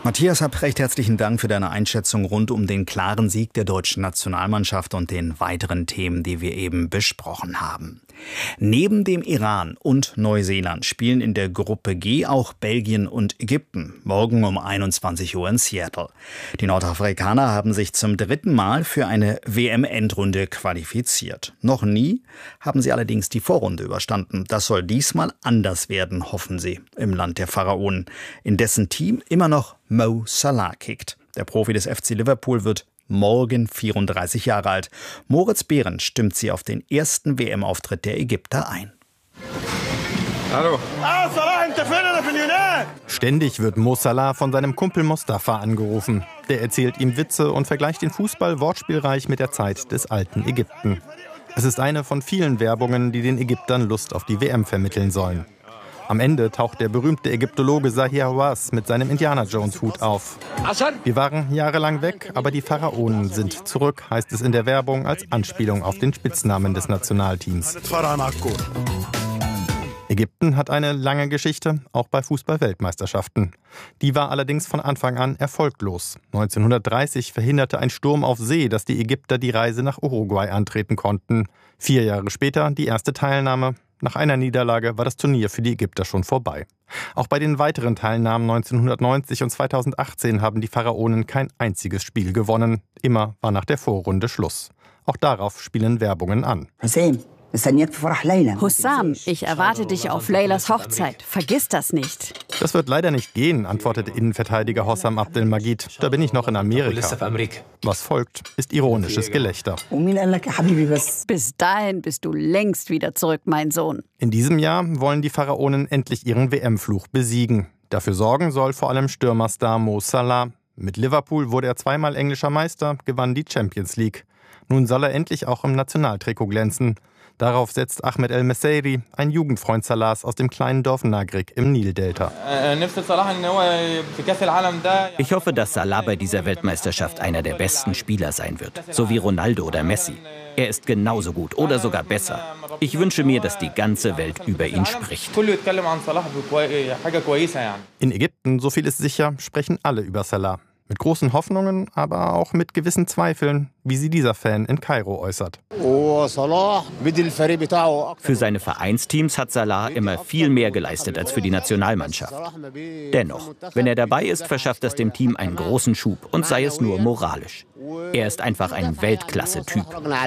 Matthias Happ, recht herzlichen Dank für deine Einschätzung rund um den klaren Sieg der deutschen Nationalmannschaft und den weiteren Themen, die wir eben besprochen haben. Neben dem Iran und Neuseeland spielen in der Gruppe G auch Belgien und Ägypten, morgen um einundzwanzig Uhr in Seattle. Die Nordafrikaner haben sich zum dritten Mal für eine W M-Endrunde qualifiziert. Noch nie haben sie allerdings die Vorrunde überstanden. Das soll diesmal anders werden, hoffen sie, im Land der Pharaonen, in dessen Team immer noch Mo Salah kickt. Der Profi des F C Liverpool wird morgen vierunddreißig Jahre alt. Moritz Behrendt stimmt sie auf den ersten W M-Auftritt der Ägypter ein. Hallo. Ständig wird Mo Salah von seinem Kumpel Mostafa angerufen. Der erzählt ihm Witze und vergleicht den Fußball wortspielreich mit der Zeit des alten Ägypten. Es ist eine von vielen Werbungen, die den Ägyptern Lust auf die W M vermitteln sollen. Am Ende taucht der berühmte Ägyptologe Zahir Hawass mit seinem Indiana-Jones-Hut auf. Wir waren jahrelang weg, aber die Pharaonen sind zurück, heißt es in der Werbung als Anspielung auf den Spitznamen des Nationalteams. Ägypten hat eine lange Geschichte, auch bei Fußball-Weltmeisterschaften. Die war allerdings von Anfang an erfolglos. neunzehnhundertdreißig verhinderte ein Sturm auf See, dass die Ägypter die Reise nach Uruguay antreten konnten. Vier Jahre später die erste Teilnahme. Nach einer Niederlage war das Turnier für die Ägypter schon vorbei. Auch bei den weiteren Teilnahmen neunzehnhundertneunzig und zweitausendachtzehn haben die Pharaonen kein einziges Spiel gewonnen. Immer war nach der Vorrunde Schluss. Auch darauf spielen Werbungen an. Hussam, ich erwarte dich auf Leylas Hochzeit. Vergiss das nicht. Das wird leider nicht gehen, antwortete Innenverteidiger Hossam Abdelmajid. Da bin ich noch in Amerika. Was folgt, ist ironisches Gelächter. Bis dahin bist du längst wieder zurück, mein Sohn. In diesem Jahr wollen die Pharaonen endlich ihren W M-Fluch besiegen. Dafür sorgen soll vor allem Stürmerstar Mo Salah. Mit Liverpool wurde er zweimal englischer Meister, gewann die Champions League. Nun soll er endlich auch im Nationaltrikot glänzen. Darauf setzt Ahmed El Messairi, ein Jugendfreund Salahs aus dem kleinen Dorf Nagreg im Nildelta. Ich hoffe, dass Salah bei dieser Weltmeisterschaft einer der besten Spieler sein wird, so wie Ronaldo oder Messi. Er ist genauso gut oder sogar besser. Ich wünsche mir, dass die ganze Welt über ihn spricht. In Ägypten, so viel ist sicher, sprechen alle über Salah. Mit großen Hoffnungen, aber auch mit gewissen Zweifeln, wie sie dieser Fan in Kairo äußert. Für seine Vereinsteams hat Salah immer viel mehr geleistet als für die Nationalmannschaft. Dennoch, wenn er dabei ist, verschafft das dem Team einen großen Schub und sei es nur moralisch. Er ist einfach ein Weltklasse-Typ.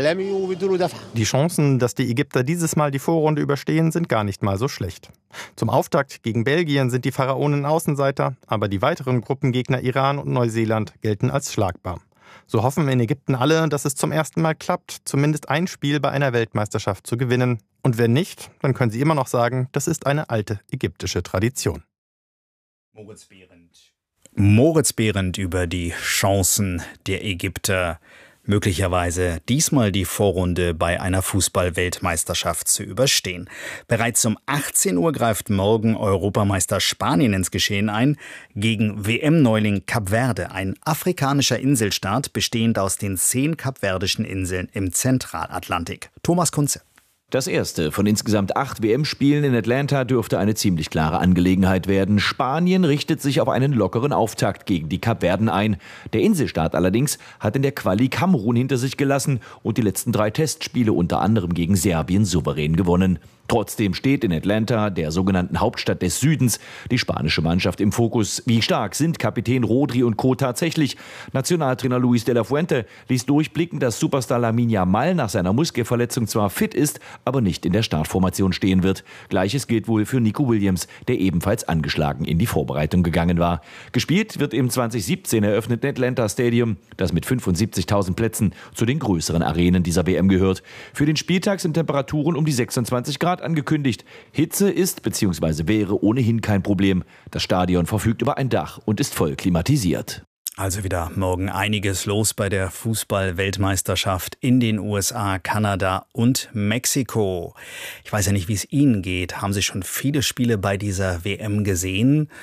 Die Chancen, dass die Ägypter dieses Mal die Vorrunde überstehen, sind gar nicht mal so schlecht. Zum Auftakt gegen Belgien sind die Pharaonen Außenseiter, aber die weiteren Gruppengegner Iran und Neuseeland gelten als schlagbar. So hoffen in Ägypten alle, dass es zum ersten Mal klappt, zumindest ein Spiel bei einer Weltmeisterschaft zu gewinnen. Und wenn nicht, dann können sie immer noch sagen, das ist eine alte ägyptische Tradition. Moritz Behrendt. Moritz Behrendt über die Chancen der Ägypter, möglicherweise diesmal die Vorrunde bei einer Fußball-Weltmeisterschaft zu überstehen. Bereits um achtzehn Uhr greift morgen Europameister Spanien ins Geschehen ein gegen W M-Neuling Kap Verde, ein afrikanischer Inselstaat bestehend aus den zehn kapverdischen Inseln im Zentralatlantik. Thomas Kunze. Das erste von insgesamt acht W M-Spielen in Atlanta dürfte eine ziemlich klare Angelegenheit werden. Spanien richtet sich auf einen lockeren Auftakt gegen die Kapverden ein. Der Inselstaat allerdings hat in der Quali Kamerun hinter sich gelassen und die letzten drei Testspiele unter anderem gegen Serbien souverän gewonnen. Trotzdem steht in Atlanta, der sogenannten Hauptstadt des Südens, die spanische Mannschaft im Fokus. Wie stark sind Kapitän Rodri und Co. tatsächlich? Nationaltrainer Luis de la Fuente ließ durchblicken, dass Superstar Lamine Yamal nach seiner Muskelverletzung zwar fit ist, aber nicht in der Startformation stehen wird. Gleiches gilt wohl für Nico Williams, der ebenfalls angeschlagen in die Vorbereitung gegangen war. Gespielt wird im zwanzig siebzehn eröffneten Atlanta Stadium, das mit fünfundsiebzigtausend Plätzen zu den größeren Arenen dieser W M gehört. Für den Spieltag sind Temperaturen um die sechsundzwanzig Grad angekündigt. Hitze ist bzw. wäre ohnehin kein Problem. Das Stadion verfügt über ein Dach und ist voll klimatisiert. Also wieder morgen einiges los bei der Fußball-Weltmeisterschaft in den U S A, Kanada und Mexiko. Ich weiß ja nicht, wie es Ihnen geht. Haben Sie schon viele Spiele bei dieser W M gesehen?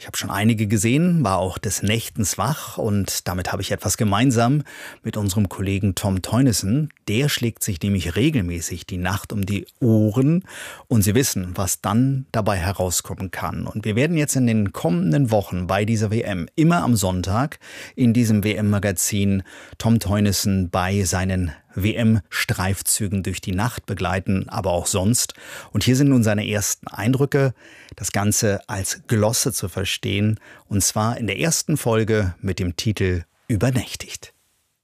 Ich habe schon einige gesehen, war auch des Nächtens wach und damit habe ich etwas gemeinsam mit unserem Kollegen Tom Teunissen. Der schlägt sich nämlich regelmäßig die Nacht um die Ohren und Sie wissen, was dann dabei herauskommen kann. Und wir werden jetzt in den kommenden Wochen bei dieser W M immer am Sonntag in diesem W M-Magazin Tom Teunissen bei seinen W M-Streifzügen durch die Nacht begleiten, aber auch sonst. Und hier sind nun seine ersten Eindrücke, das Ganze als Glosse zu verstehen, und zwar in der ersten Folge mit dem Titel Übernächtigt.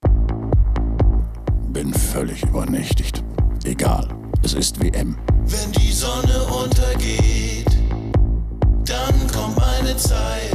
Bin völlig übernächtigt. Egal, es ist W M. Wenn die Sonne untergeht, dann kommt meine Zeit.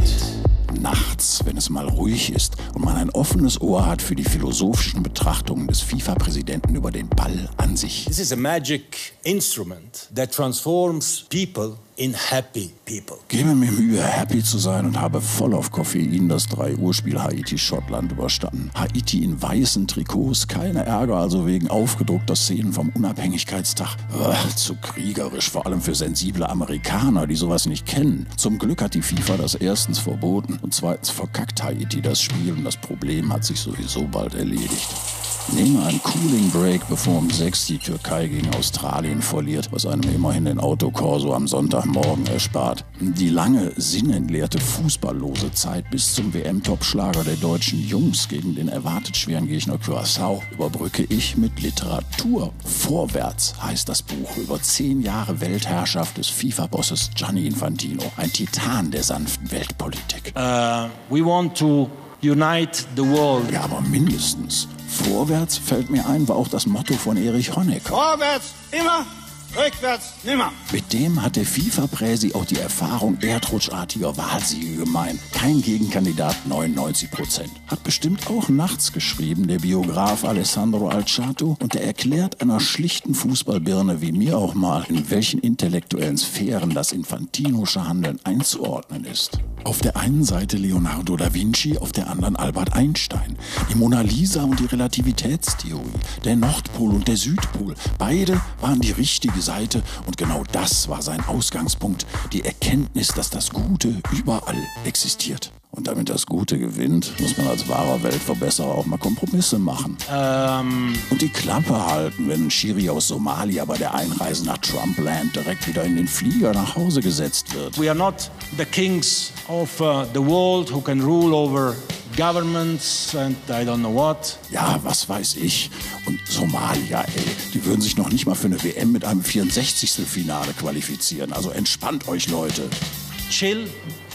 Nachts, wenn es mal ruhig ist und man ein offenes Ohr hat für die philosophischen Betrachtungen des FIFA-Präsidenten über den Ball an sich. This is a magic instrument that transforms people in happy people. Gebe mir Mühe, happy zu sein und habe voll auf Koffein das drei Uhr Spiel Haiti-Schottland überstanden. Haiti in weißen Trikots, keine Ärger also wegen aufgedruckter Szenen vom Unabhängigkeitstag. Ugh, zu kriegerisch, vor allem für sensible Amerikaner, die sowas nicht kennen. Zum Glück hat die FIFA das erstens verboten und zweitens verkackt Haiti das Spiel und das Problem hat sich sowieso bald erledigt. Nehme einen Cooling Break, bevor um sechs die Türkei gegen Australien verliert, was einem immerhin den Autokorso am Sonntagmorgen erspart. Die lange, sinnentleerte, fußballlose Zeit bis zum W M-Topschlager der deutschen Jungs gegen den erwartet schweren Gegner Curaçao überbrücke ich mit Literatur. Vorwärts heißt das Buch über zehn Jahre Weltherrschaft des FIFA-Bosses Gianni Infantino, ein Titan der sanften Weltpolitik. Uh, we want to unite the world. Ja, aber mindestens. Vorwärts, fällt mir ein, war auch das Motto von Erich Honecker. Vorwärts immer, rückwärts nimmer. Mit dem hat der FIFA-Präsi auch die Erfahrung erdrutschartiger Wahlsiege gemeint. Kein Gegenkandidat, neunundneunzig Prozent. Hat bestimmt auch nachts geschrieben, der Biograf Alessandro Alciato. Und der erklärt einer schlichten Fußballbirne wie mir auch mal, in welchen intellektuellen Sphären das infantinosche Handeln einzuordnen ist. Auf der einen Seite Leonardo da Vinci, auf der anderen Albert Einstein. Die Mona Lisa und die Relativitätstheorie, der Nordpol und der Südpol. Beide waren die richtige Seite und genau das war sein Ausgangspunkt. Die Erkenntnis, dass das Gute überall existiert. Und damit das Gute gewinnt, muss man als wahrer Weltverbesserer auch mal Kompromisse machen. Ähm. Und die Klappe halten, wenn ein Schiri aus Somalia bei der Einreise nach Trumpland direkt wieder in den Flieger nach Hause gesetzt wird. We are not the kings of uh, the world who can rule over governments and I don't know what. Ja, was weiß ich. Und Somalia, ey, die würden sich noch nicht mal für eine W M mit einem vierundsechzigstel Finale qualifizieren. Also entspannt euch, Leute. Chill.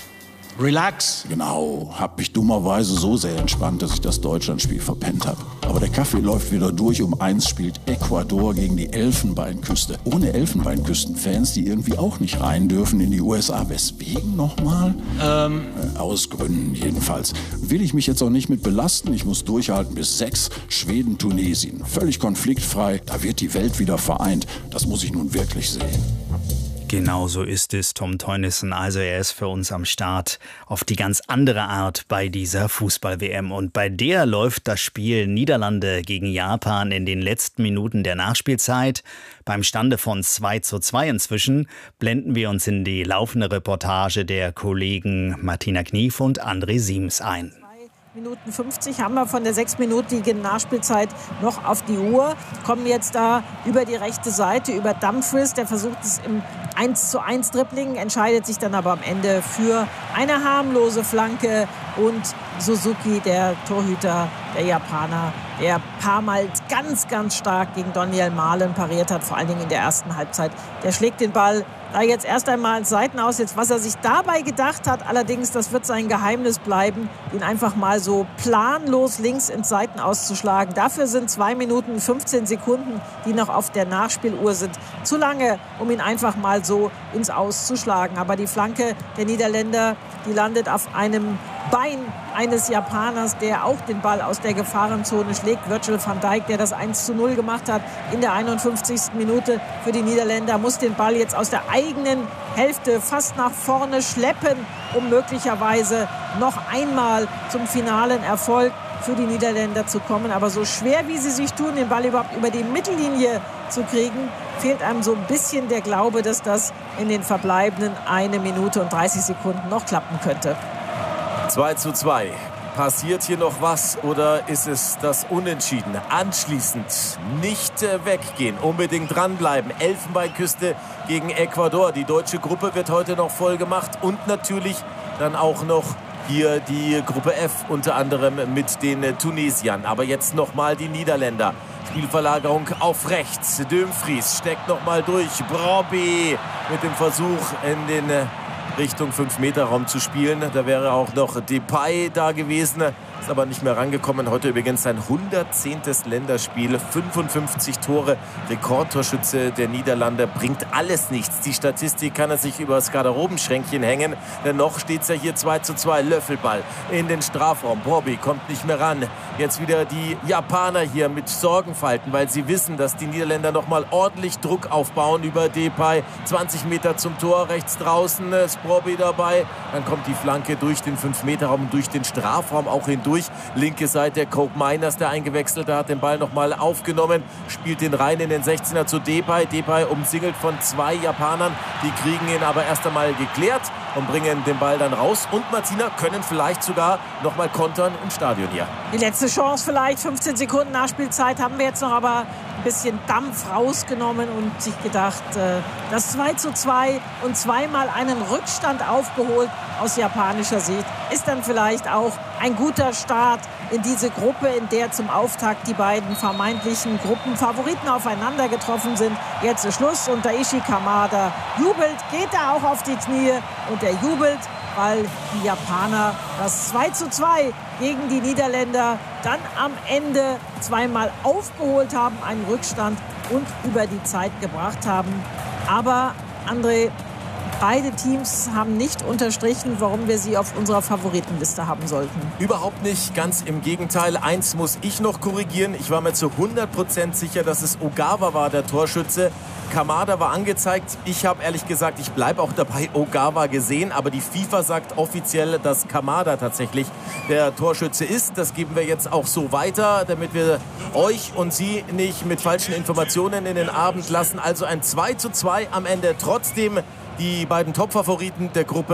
Relax. Genau, hab mich dummerweise so sehr entspannt, dass ich das Deutschlandspiel verpennt habe. Aber der Kaffee läuft wieder durch. Um eins spielt Ecuador gegen die Elfenbeinküste. Ohne Elfenbeinküstenfans, die irgendwie auch nicht rein dürfen in die U S A. Weswegen nochmal? Ähm. Äh, aus Gründen jedenfalls. Will ich mich jetzt auch nicht mit belasten. Ich muss durchhalten bis sechs. Schweden, Tunesien. Völlig konfliktfrei. Da wird die Welt wieder vereint. Das muss ich nun wirklich sehen. Genau so ist es, Tom Teunissen. Also er ist für uns am Start auf die ganz andere Art bei dieser Fußball-W M. Und bei der läuft das Spiel Niederlande gegen Japan in den letzten Minuten der Nachspielzeit. Beim Stande von zwei zu zwei inzwischen blenden wir uns in die laufende Reportage der Kollegen Martina Knief und André Siems ein. Minuten fünfzig haben wir von der sechsminütigen Nachspielzeit noch auf die Uhr. Kommen jetzt da über die rechte Seite, über Dumfries. Der versucht es im eins zu eins Dribbling, entscheidet sich dann aber am Ende für eine harmlose Flanke. Und Suzuki, der Torhüter der Japaner, der ein paar Mal ganz, ganz stark gegen Daniel Mahlen pariert hat, vor allen Dingen in der ersten Halbzeit. Der schlägt den Ball da jetzt erst einmal Seiten aus. Jetzt, was er sich dabei gedacht hat, allerdings, das wird sein Geheimnis bleiben, ihn einfach mal so planlos links ins Seiten auszuschlagen. Dafür sind zwei Minuten fünfzehn Sekunden, die noch auf der Nachspieluhr sind, zu lange, um ihn einfach mal so ins Aus zu schlagen. Aber die Flanke der Niederländer, die landet auf einem Bein eines Japaners, der auch den Ball aus der Gefahrenzone schlägt. Virgil van Dijk, der das eins zu null gemacht hat in der einundfünfzigsten Minute für die Niederländer, muss den Ball jetzt aus der eigenen Hälfte fast nach vorne schleppen, um möglicherweise noch einmal zum finalen Erfolg für die Niederländer zu kommen. Aber so schwer, wie sie sich tun, den Ball überhaupt über die Mittellinie zu kriegen, fehlt einem so ein bisschen der Glaube, dass das in den verbleibenden eine Minute und dreißig Sekunden noch klappen könnte. zwei zu zwei. Passiert hier noch was oder ist es das Unentschieden? Anschließend nicht äh, weggehen, unbedingt dranbleiben. Elfenbeinküste gegen Ecuador. Die deutsche Gruppe wird heute noch voll gemacht und natürlich dann auch noch hier die Gruppe F, unter anderem mit den äh, Tunesiern. Aber jetzt nochmal die Niederländer. Spielverlagerung auf rechts. Dumfries steckt nochmal durch. Brobby mit dem Versuch in den äh, Richtung fünf Meter Raum zu spielen. Da wäre auch noch Depay da gewesen. Ist aber nicht mehr rangekommen. Heute übrigens sein hundertzehnten Länderspiel. fünfundfünfzig Tore. Rekordtorschütze der Niederlande. Bringt alles nichts. Die Statistik kann er sich über das Garderobenschränkchen hängen. Dennoch steht es ja hier zwei zu zwei. Löffelball in den Strafraum. Bobby kommt nicht mehr ran. Jetzt wieder die Japaner hier mit Sorgenfalten, weil sie wissen, dass die Niederländer noch mal ordentlich Druck aufbauen über Depay. zwanzig Meter zum Tor. Rechts draußen ist Bobby dabei. Dann kommt die Flanke durch den fünf Meter Raum, durch den Strafraum auch hindurch. Linke Seite, Coke Miners, der Eingewechselte, hat den Ball nochmal aufgenommen, spielt den rein in den sechzehner zu Depay. Depay umsingelt von zwei Japanern, die kriegen ihn aber erst einmal geklärt und bringen den Ball dann raus. Und Martina können vielleicht sogar nochmal kontern im Stadion hier. Die letzte Chance vielleicht, fünfzehn Sekunden Nachspielzeit haben wir jetzt noch, aber ein bisschen Dampf rausgenommen und sich gedacht, das zwei zu zwei und zweimal einen Rückstand aufgeholt aus japanischer Sicht, ist dann vielleicht auch ein guter Start in diese Gruppe, in der zum Auftakt die beiden vermeintlichen Gruppenfavoriten aufeinander getroffen sind. Jetzt ist Schluss und Daichi Kamada jubelt, geht er auch auf die Knie und er jubelt, weil die Japaner das zwei zu zwei gegen die Niederländer dann am Ende zweimal aufgeholt haben, einen Rückstand und über die Zeit gebracht haben. Aber André, beide Teams haben nicht unterstrichen, warum wir sie auf unserer Favoritenliste haben sollten. Überhaupt nicht, ganz im Gegenteil. Eins muss ich noch korrigieren. Ich war mir zu hundert Prozent sicher, dass es Ogawa war, der Torschütze. Kamada war angezeigt. Ich habe ehrlich gesagt, ich bleibe auch dabei, Ogawa gesehen. Aber die FIFA sagt offiziell, dass Kamada tatsächlich der Torschütze ist. Das geben wir jetzt auch so weiter, damit wir euch und Sie nicht mit falschen Informationen in den Abend lassen. Also ein zwei zu zwei am Ende. Trotzdem die beiden Top-Favoriten der Gruppe